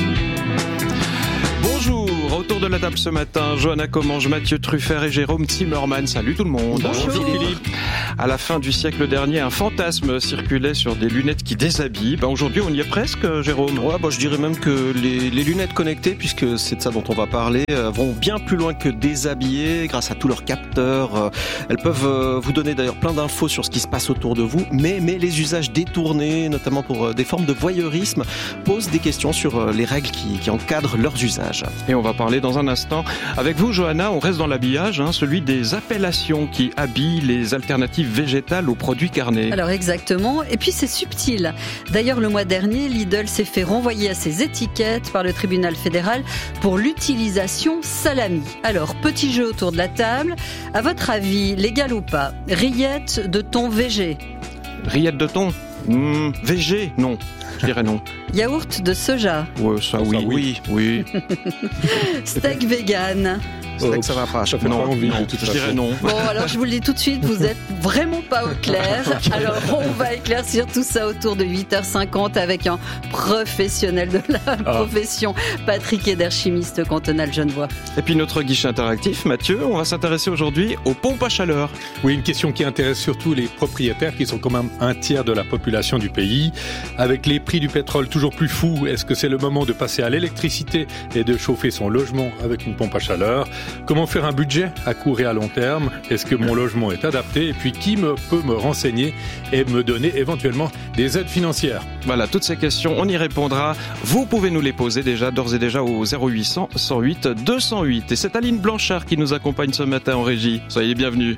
Bonjour, autour de la table ce matin, Johanna Commange, Mathieu Truffert et Jérôme Zimmermann. Salut tout le monde. Bonjour Philippe. À la fin du siècle dernier, un fantasme circulait sur des lunettes qui déshabillent. Ben aujourd'hui, on y est presque, Jérôme. Ouais, bah, je dirais même que les, les lunettes connectées, puisque c'est de ça dont on va parler, euh, vont bien plus loin que déshabiller grâce à tous leurs capteurs. Euh, elles peuvent euh, vous donner d'ailleurs plein d'infos sur ce qui se passe autour de vous, mais, mais les usages détournés, notamment pour euh, des formes de voyeurisme, posent des questions sur euh, les règles qui, qui encadrent leurs usages. Et on va parler dans un instant avec vous, Johanna. On reste dans l'habillage, hein, celui des appellations qui habillent les alternatives végétales aux produits carnés. Alors exactement, et puis c'est subtil. D'ailleurs, le mois dernier, Lidl s'est fait renvoyer à ses étiquettes par le tribunal fédéral pour l'utilisation salami. Alors, petit jeu autour de la table. À votre avis, légal ou pas, rillettes de thon végé? Rillettes de thon mmh, végé? Non, je dirais non. Yaourt de soja? Ouais, ça oui, ça, oui, oui. Steak vegan? Steak, ça va pas. Ça fait non, pas envie, non, je dirais non. Bon, alors je vous le dis tout de suite, vous êtes vraiment pas au clair. Alors on va éclaircir tout ça autour de huit heures cinquante avec un professionnel de la ah. profession, Patrick Eder, chimiste cantonal genevois. Et puis notre guichet interactif, Mathieu, on va s'intéresser aujourd'hui aux pompes à chaleur. Oui, une question qui intéresse surtout les propriétaires qui sont quand même un tiers de la population du pays. Avec les prix du pétrole toujours plus fous, est-ce que c'est le moment de passer à l'électricité et de chauffer son logement avec une pompe à chaleur? Comment faire un budget à court et à long terme? Est-ce que mon logement est adapté? Et puis qui me, peut me renseigner et me donner éventuellement des aides financières? Voilà, toutes ces questions, on y répondra. Vous pouvez nous les poser déjà, d'ores et déjà au zéro huit cent, cent huit, deux cent huit. Et c'est Aline Blanchard qui nous accompagne ce matin en régie. Soyez bienvenus.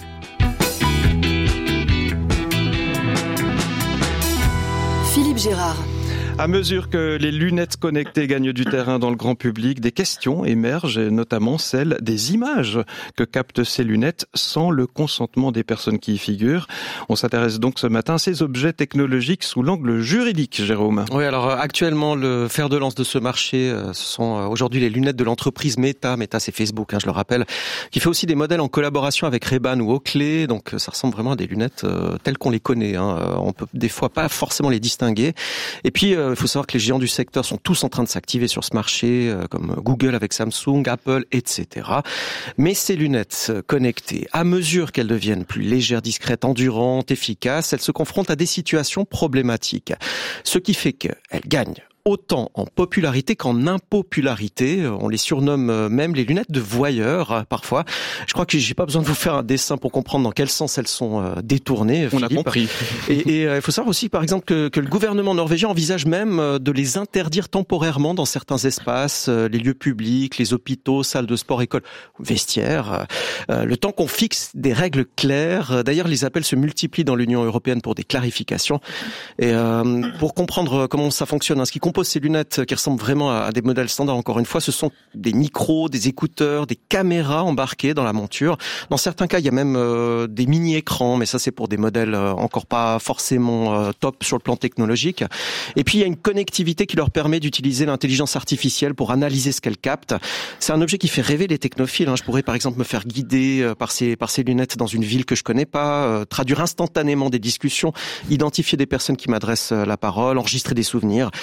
Philippe Gérard. À mesure que les lunettes connectées gagnent du terrain dans le grand public, des questions émergent, et notamment celle des images que captent ces lunettes sans le consentement des personnes qui y figurent. On s'intéresse donc ce matin à ces objets technologiques sous l'angle juridique, Jérôme. Oui, alors actuellement, le fer de lance de ce marché, ce sont aujourd'hui les lunettes de l'entreprise Meta. Meta, c'est Facebook, hein, je le rappelle, qui fait aussi des modèles en collaboration avec Ray-Ban ou Oakley. Donc ça ressemble vraiment à des lunettes euh, telles qu'on les connaît. Hein. On peut des fois pas forcément les distinguer. Et puis, euh, il faut savoir que les géants du secteur sont tous en train de s'activer sur ce marché, euh, comme Google avec Samsung, Apple, et cetera. Mais ces lunettes connectées, à mesure qu'elles deviennent plus légères, discrètes, endurantes, efficaces, elles se confrontent à des situations problématiques. Ce qui fait qu'elles gagnent autant en popularité qu'en impopularité. On les surnomme même les lunettes de voyeurs, parfois. Je crois que j'ai pas besoin de vous faire un dessin pour comprendre dans quel sens elles sont détournées, Philippe. On a compris. Et il faut savoir aussi, par exemple, que, que le gouvernement norvégien envisage même de les interdire temporairement dans certains espaces, les lieux publics, les hôpitaux, salles de sport, écoles, vestiaires, le temps qu'on fixe des règles claires. D'ailleurs, les appels se multiplient dans l'Union européenne pour des clarifications. Et euh, pour comprendre comment ça fonctionne, hein, ce qui compose ces lunettes qui ressemblent vraiment à des modèles standards, encore une fois, ce sont des micros, des écouteurs, des caméras embarquées dans la monture. Dans certains cas, il y a même euh, des mini-écrans, mais ça c'est pour des modèles euh, encore pas forcément euh, top sur le plan technologique. Et puis il y a une connectivité qui leur permet d'utiliser l'intelligence artificielle pour analyser ce qu'elle capte. C'est un objet qui fait rêver les technophiles. Hein. Je pourrais par exemple me faire guider euh, par ces par ces lunettes dans une ville que je connais pas, euh, traduire instantanément des discussions, identifier des personnes qui m'adressent euh, la parole, enregistrer des souvenirs. Mais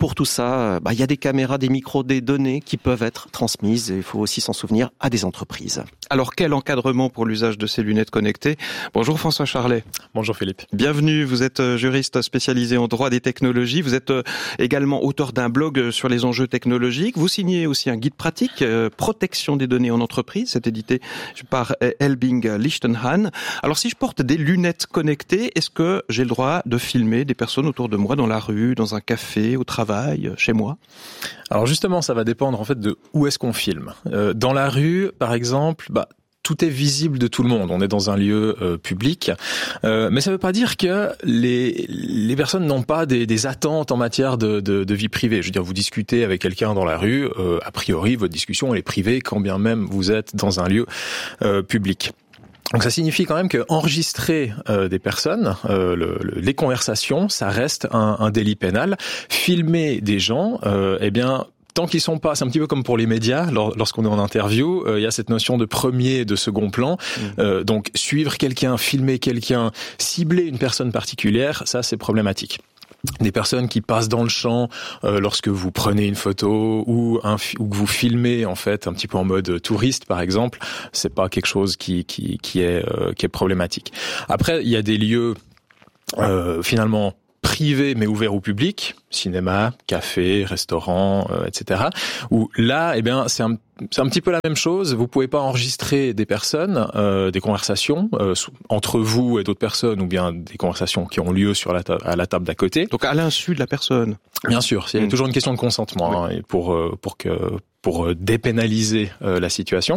pour tout ça, bah, il y a des caméras, des micros, des données qui peuvent être transmises et il faut aussi s'en souvenir à des entreprises. Alors quel encadrement pour l'usage de ces lunettes connectées? Bonjour François Charlet. Bonjour Philippe. Bienvenue, vous êtes juriste spécialisé en droit des technologies, vous êtes également auteur d'un blog sur les enjeux technologiques, vous signez aussi un guide pratique, euh, protection des données en entreprise, c'est édité par Helbing Lichtenhahn. Alors si je porte des lunettes connectées, est-ce que j'ai le droit de filmer des personnes autour de moi dans la rue, dans un café, au travail, chez moi? Alors justement, ça va dépendre en fait de où est-ce qu'on filme. Euh, dans la rue, par exemple, bah tout est visible de tout le monde. On est dans un lieu euh, public, euh, mais ça ne veut pas dire que les les personnes n'ont pas des, des attentes en matière de, de, de vie privée. Je veux dire, vous discutez avec quelqu'un dans la rue, euh, a priori, votre discussion elle est privée, quand bien même vous êtes dans un lieu euh, public. Donc ça signifie quand même que enregistrer euh, des personnes, euh, le, le, les conversations, ça reste un, un délit pénal. Filmer des gens, euh, eh bien tant qu'ils sont pas, c'est un petit peu comme pour les médias, lorsqu'on est en interview, euh, il y a cette notion de premier et de second plan. Mmh. Euh, donc suivre quelqu'un, filmer quelqu'un, cibler une personne particulière, ça c'est problématique. Des personnes qui passent dans le champ euh, lorsque vous prenez une photo ou, un, ou que vous filmez en fait un petit peu en mode touriste par exemple, c'est pas quelque chose qui qui qui est euh, qui est problématique. Après il y a des lieux euh, finalement privé mais ouvert au public, cinéma, café, restaurant, euh, et cetera. Où là, eh bien, c'est un, c'est un petit peu la même chose. Vous pouvez pas enregistrer des personnes, euh, des conversations euh, entre vous et d'autres personnes, ou bien des conversations qui ont lieu sur la ta- à la table d'à côté. Donc à l'insu de la personne. Bien sûr, il y a mmh. toujours une question de consentement oui. hein, pour euh, pour que pour dépénaliser euh, la situation.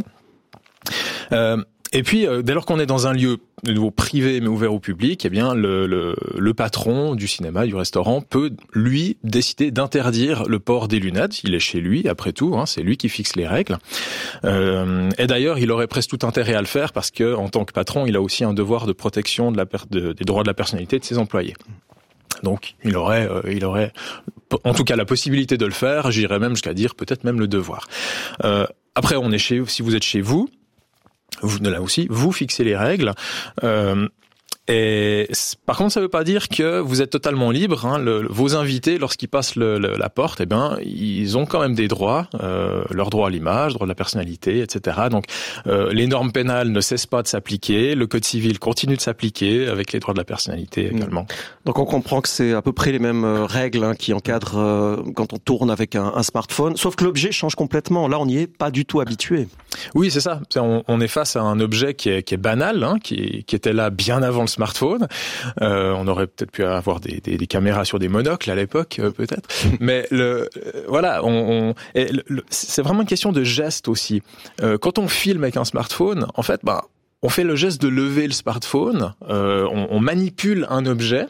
Euh, Et puis, euh, dès lors qu'on est dans un lieu de nouveau privé mais ouvert au public, eh bien, le, le, le patron du cinéma, du restaurant, peut lui décider d'interdire le port des lunettes. Il est chez lui, après tout, hein, c'est lui qui fixe les règles. Euh, et d'ailleurs, il aurait presque tout intérêt à le faire parce que, en tant que patron, il a aussi un devoir de protection de la per- de, des droits de la personnalité de ses employés. Donc, il aurait, euh, il aurait, en tout cas, la possibilité de le faire. J'irais même jusqu'à dire peut-être même le devoir. Euh, après, on est chez, si vous êtes chez vous. Vous, là aussi, vous fixez les règles. Euh, et par contre, ça ne veut pas dire que vous êtes totalement libre. Hein. Le, vos invités, lorsqu'ils passent le, le, la porte, eh ben, ils ont quand même des droits, euh, leur droit à l'image, droit de la personnalité, et cetera. Donc, euh, les normes pénales ne cessent pas de s'appliquer. Le code civil continue de s'appliquer avec les droits de la personnalité également. Donc, on comprend que c'est à peu près les mêmes règles hein, qui encadrent euh, quand on tourne avec un, un smartphone. Sauf que l'objet change complètement. Là, on n'y est pas du tout habitué. Oui, c'est ça. On, on est face à un objet qui est, qui est banal, hein, qui, qui était là bien avant le smartphone. Euh, on aurait peut-être pu avoir des, des, des caméras sur des monocles à l'époque, euh, peut-être. Mais le, euh, voilà, on, on et le, le, c'est vraiment une question de geste aussi. Euh, quand on filme avec un smartphone, en fait, bah, on fait le geste de lever le smartphone, euh, on, on manipule un objet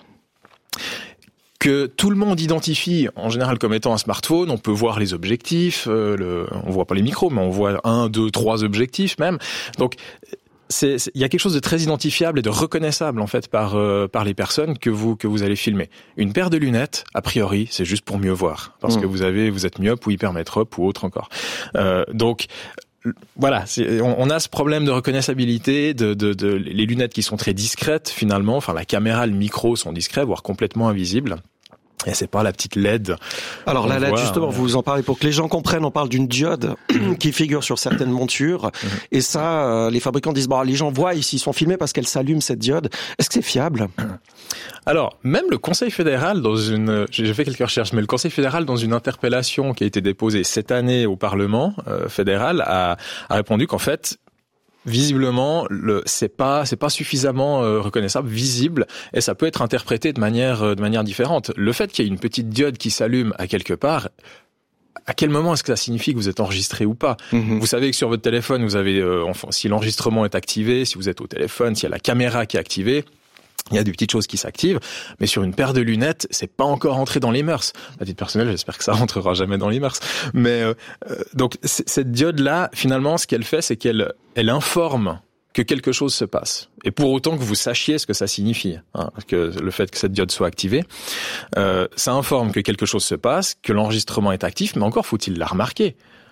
que tout le monde identifie en général comme étant un smartphone. On peut voir les objectifs, euh, le, on voit pas les micros, mais on voit un, deux, trois objectifs même. Donc c'est, c'est, il y a quelque chose de très identifiable et de reconnaissable en fait par euh, par les personnes que vous que vous allez filmer. Une paire de lunettes, a priori, c'est juste pour mieux voir, parce mmh. que vous avez vous êtes myope ou hypermétrope ou autre encore. Euh, donc voilà, c'est, on, on a ce problème de reconnaissabilité, de, de, de les lunettes qui sont très discrètes finalement. Enfin, la caméra, le micro sont discrets, voire complètement invisibles. Et c'est pas la petite L E D. Alors la L E D, voit, justement, euh... vous en parlez pour que les gens comprennent. On parle d'une diode qui figure sur certaines montures. Mm-hmm. Et ça, euh, les fabricants disent, bon, les gens voient ici, ils sont filmés parce qu'elle s'allume cette diode. Est-ce que c'est fiable ? Alors, même le Conseil fédéral, dans une, j'ai fait quelques recherches, mais le Conseil fédéral, dans une interpellation qui a été déposée cette année au Parlement euh, fédéral, a, a répondu qu'en fait, visiblement, le, c'est pas, c'est pas suffisamment euh, reconnaissable, visible, et ça peut être interprété de manière, euh, de manière différente. Le fait qu'il y ait une petite diode qui s'allume à quelque part, à quel moment est-ce que ça signifie que vous êtes enregistré ou pas ? Mmh. Vous savez que sur votre téléphone, vous avez, euh, enfin, si l'enregistrement est activé, si vous êtes au téléphone, s'il y a la caméra qui est activée, il y a des petites choses qui s'activent, mais sur une paire de lunettes, c'est pas encore entré dans les mœurs. À titre personnel, j'espère que ça rentrera jamais dans les mœurs. Mais euh, donc cette diode-là, finalement, ce qu'elle fait, c'est qu'elle elle informe que quelque chose se passe. Et pour autant que vous sachiez ce que ça signifie, hein, que le fait que cette diode soit activée, euh, ça informe que quelque chose se passe, que l'enregistrement est actif, mais encore faut-il la remarquer.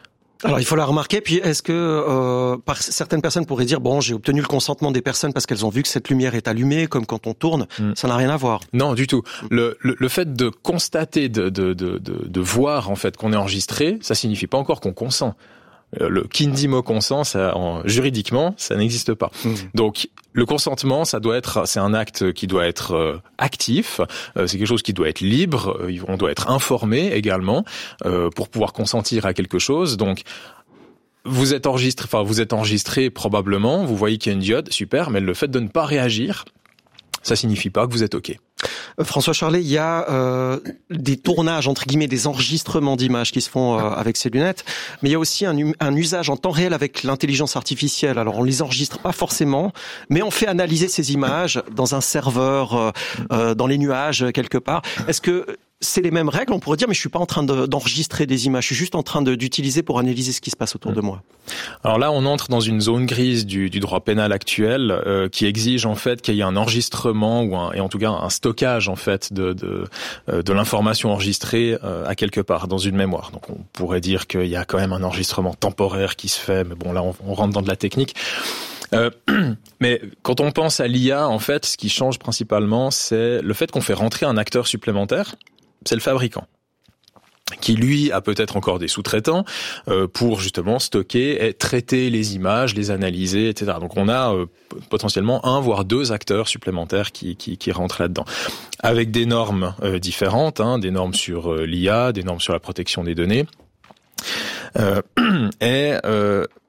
Alors il faut la remarquer, puis est-ce que euh, par, certaines personnes pourraient dire bon j'ai obtenu le consentement des personnes parce qu'elles ont vu que cette lumière est allumée, comme quand on tourne, mm. ça n'a rien à voir. Non du tout. Le, le, le fait de constater, de, de, de, de, de voir en fait qu'on est enregistré, ça signifie pas encore qu'on consent. Le qui ne dit mot consent, ça, en, juridiquement, ça n'existe pas. Mmh. Donc, le consentement, ça doit être, c'est un acte qui doit être euh, actif. Euh, c'est quelque chose qui doit être libre. Euh, on doit être informé également euh, pour pouvoir consentir à quelque chose. Donc, vous êtes enregistré, enfin, vous êtes enregistré probablement. Vous voyez qu'il y a une diode, super. Mais le fait de ne pas réagir, ça signifie pas que vous êtes OK. François Charlet, il y a euh, des tournages, entre guillemets, des enregistrements d'images qui se font euh, avec ces lunettes, mais il y a aussi un, un usage en temps réel avec l'intelligence artificielle. Alors on les enregistre pas forcément, mais on fait analyser ces images dans un serveur, euh, euh, dans les nuages, quelque part. Est-ce que c'est les mêmes règles? On pourrait dire, mais je suis pas en train de, d'enregistrer des images, je suis juste en train de, d'utiliser pour analyser ce qui se passe autour de moi. Alors là, on entre dans une zone grise du, du droit pénal actuel euh, qui exige en fait qu'il y ait un enregistrement ou un, et en tout cas un stockage en fait de de, euh, de l'information enregistrée euh, à quelque part dans une mémoire. Donc on pourrait dire qu'il y a quand même un enregistrement temporaire qui se fait, mais bon là on, on rentre dans de la technique. Euh, mais quand on pense à l'I A, en fait, ce qui change principalement, c'est le fait qu'on fait rentrer un acteur supplémentaire. C'est le fabricant qui, lui, a peut-être encore des sous-traitants euh, pour justement stocker et traiter les images, les analyser, et cetera. Donc on a euh, potentiellement un, voire deux acteurs supplémentaires qui, qui, qui rentrent là-dedans. Avec des normes euh, différentes, hein, des normes sur euh, l'I A, des normes sur la protection des données. Euh, et euh,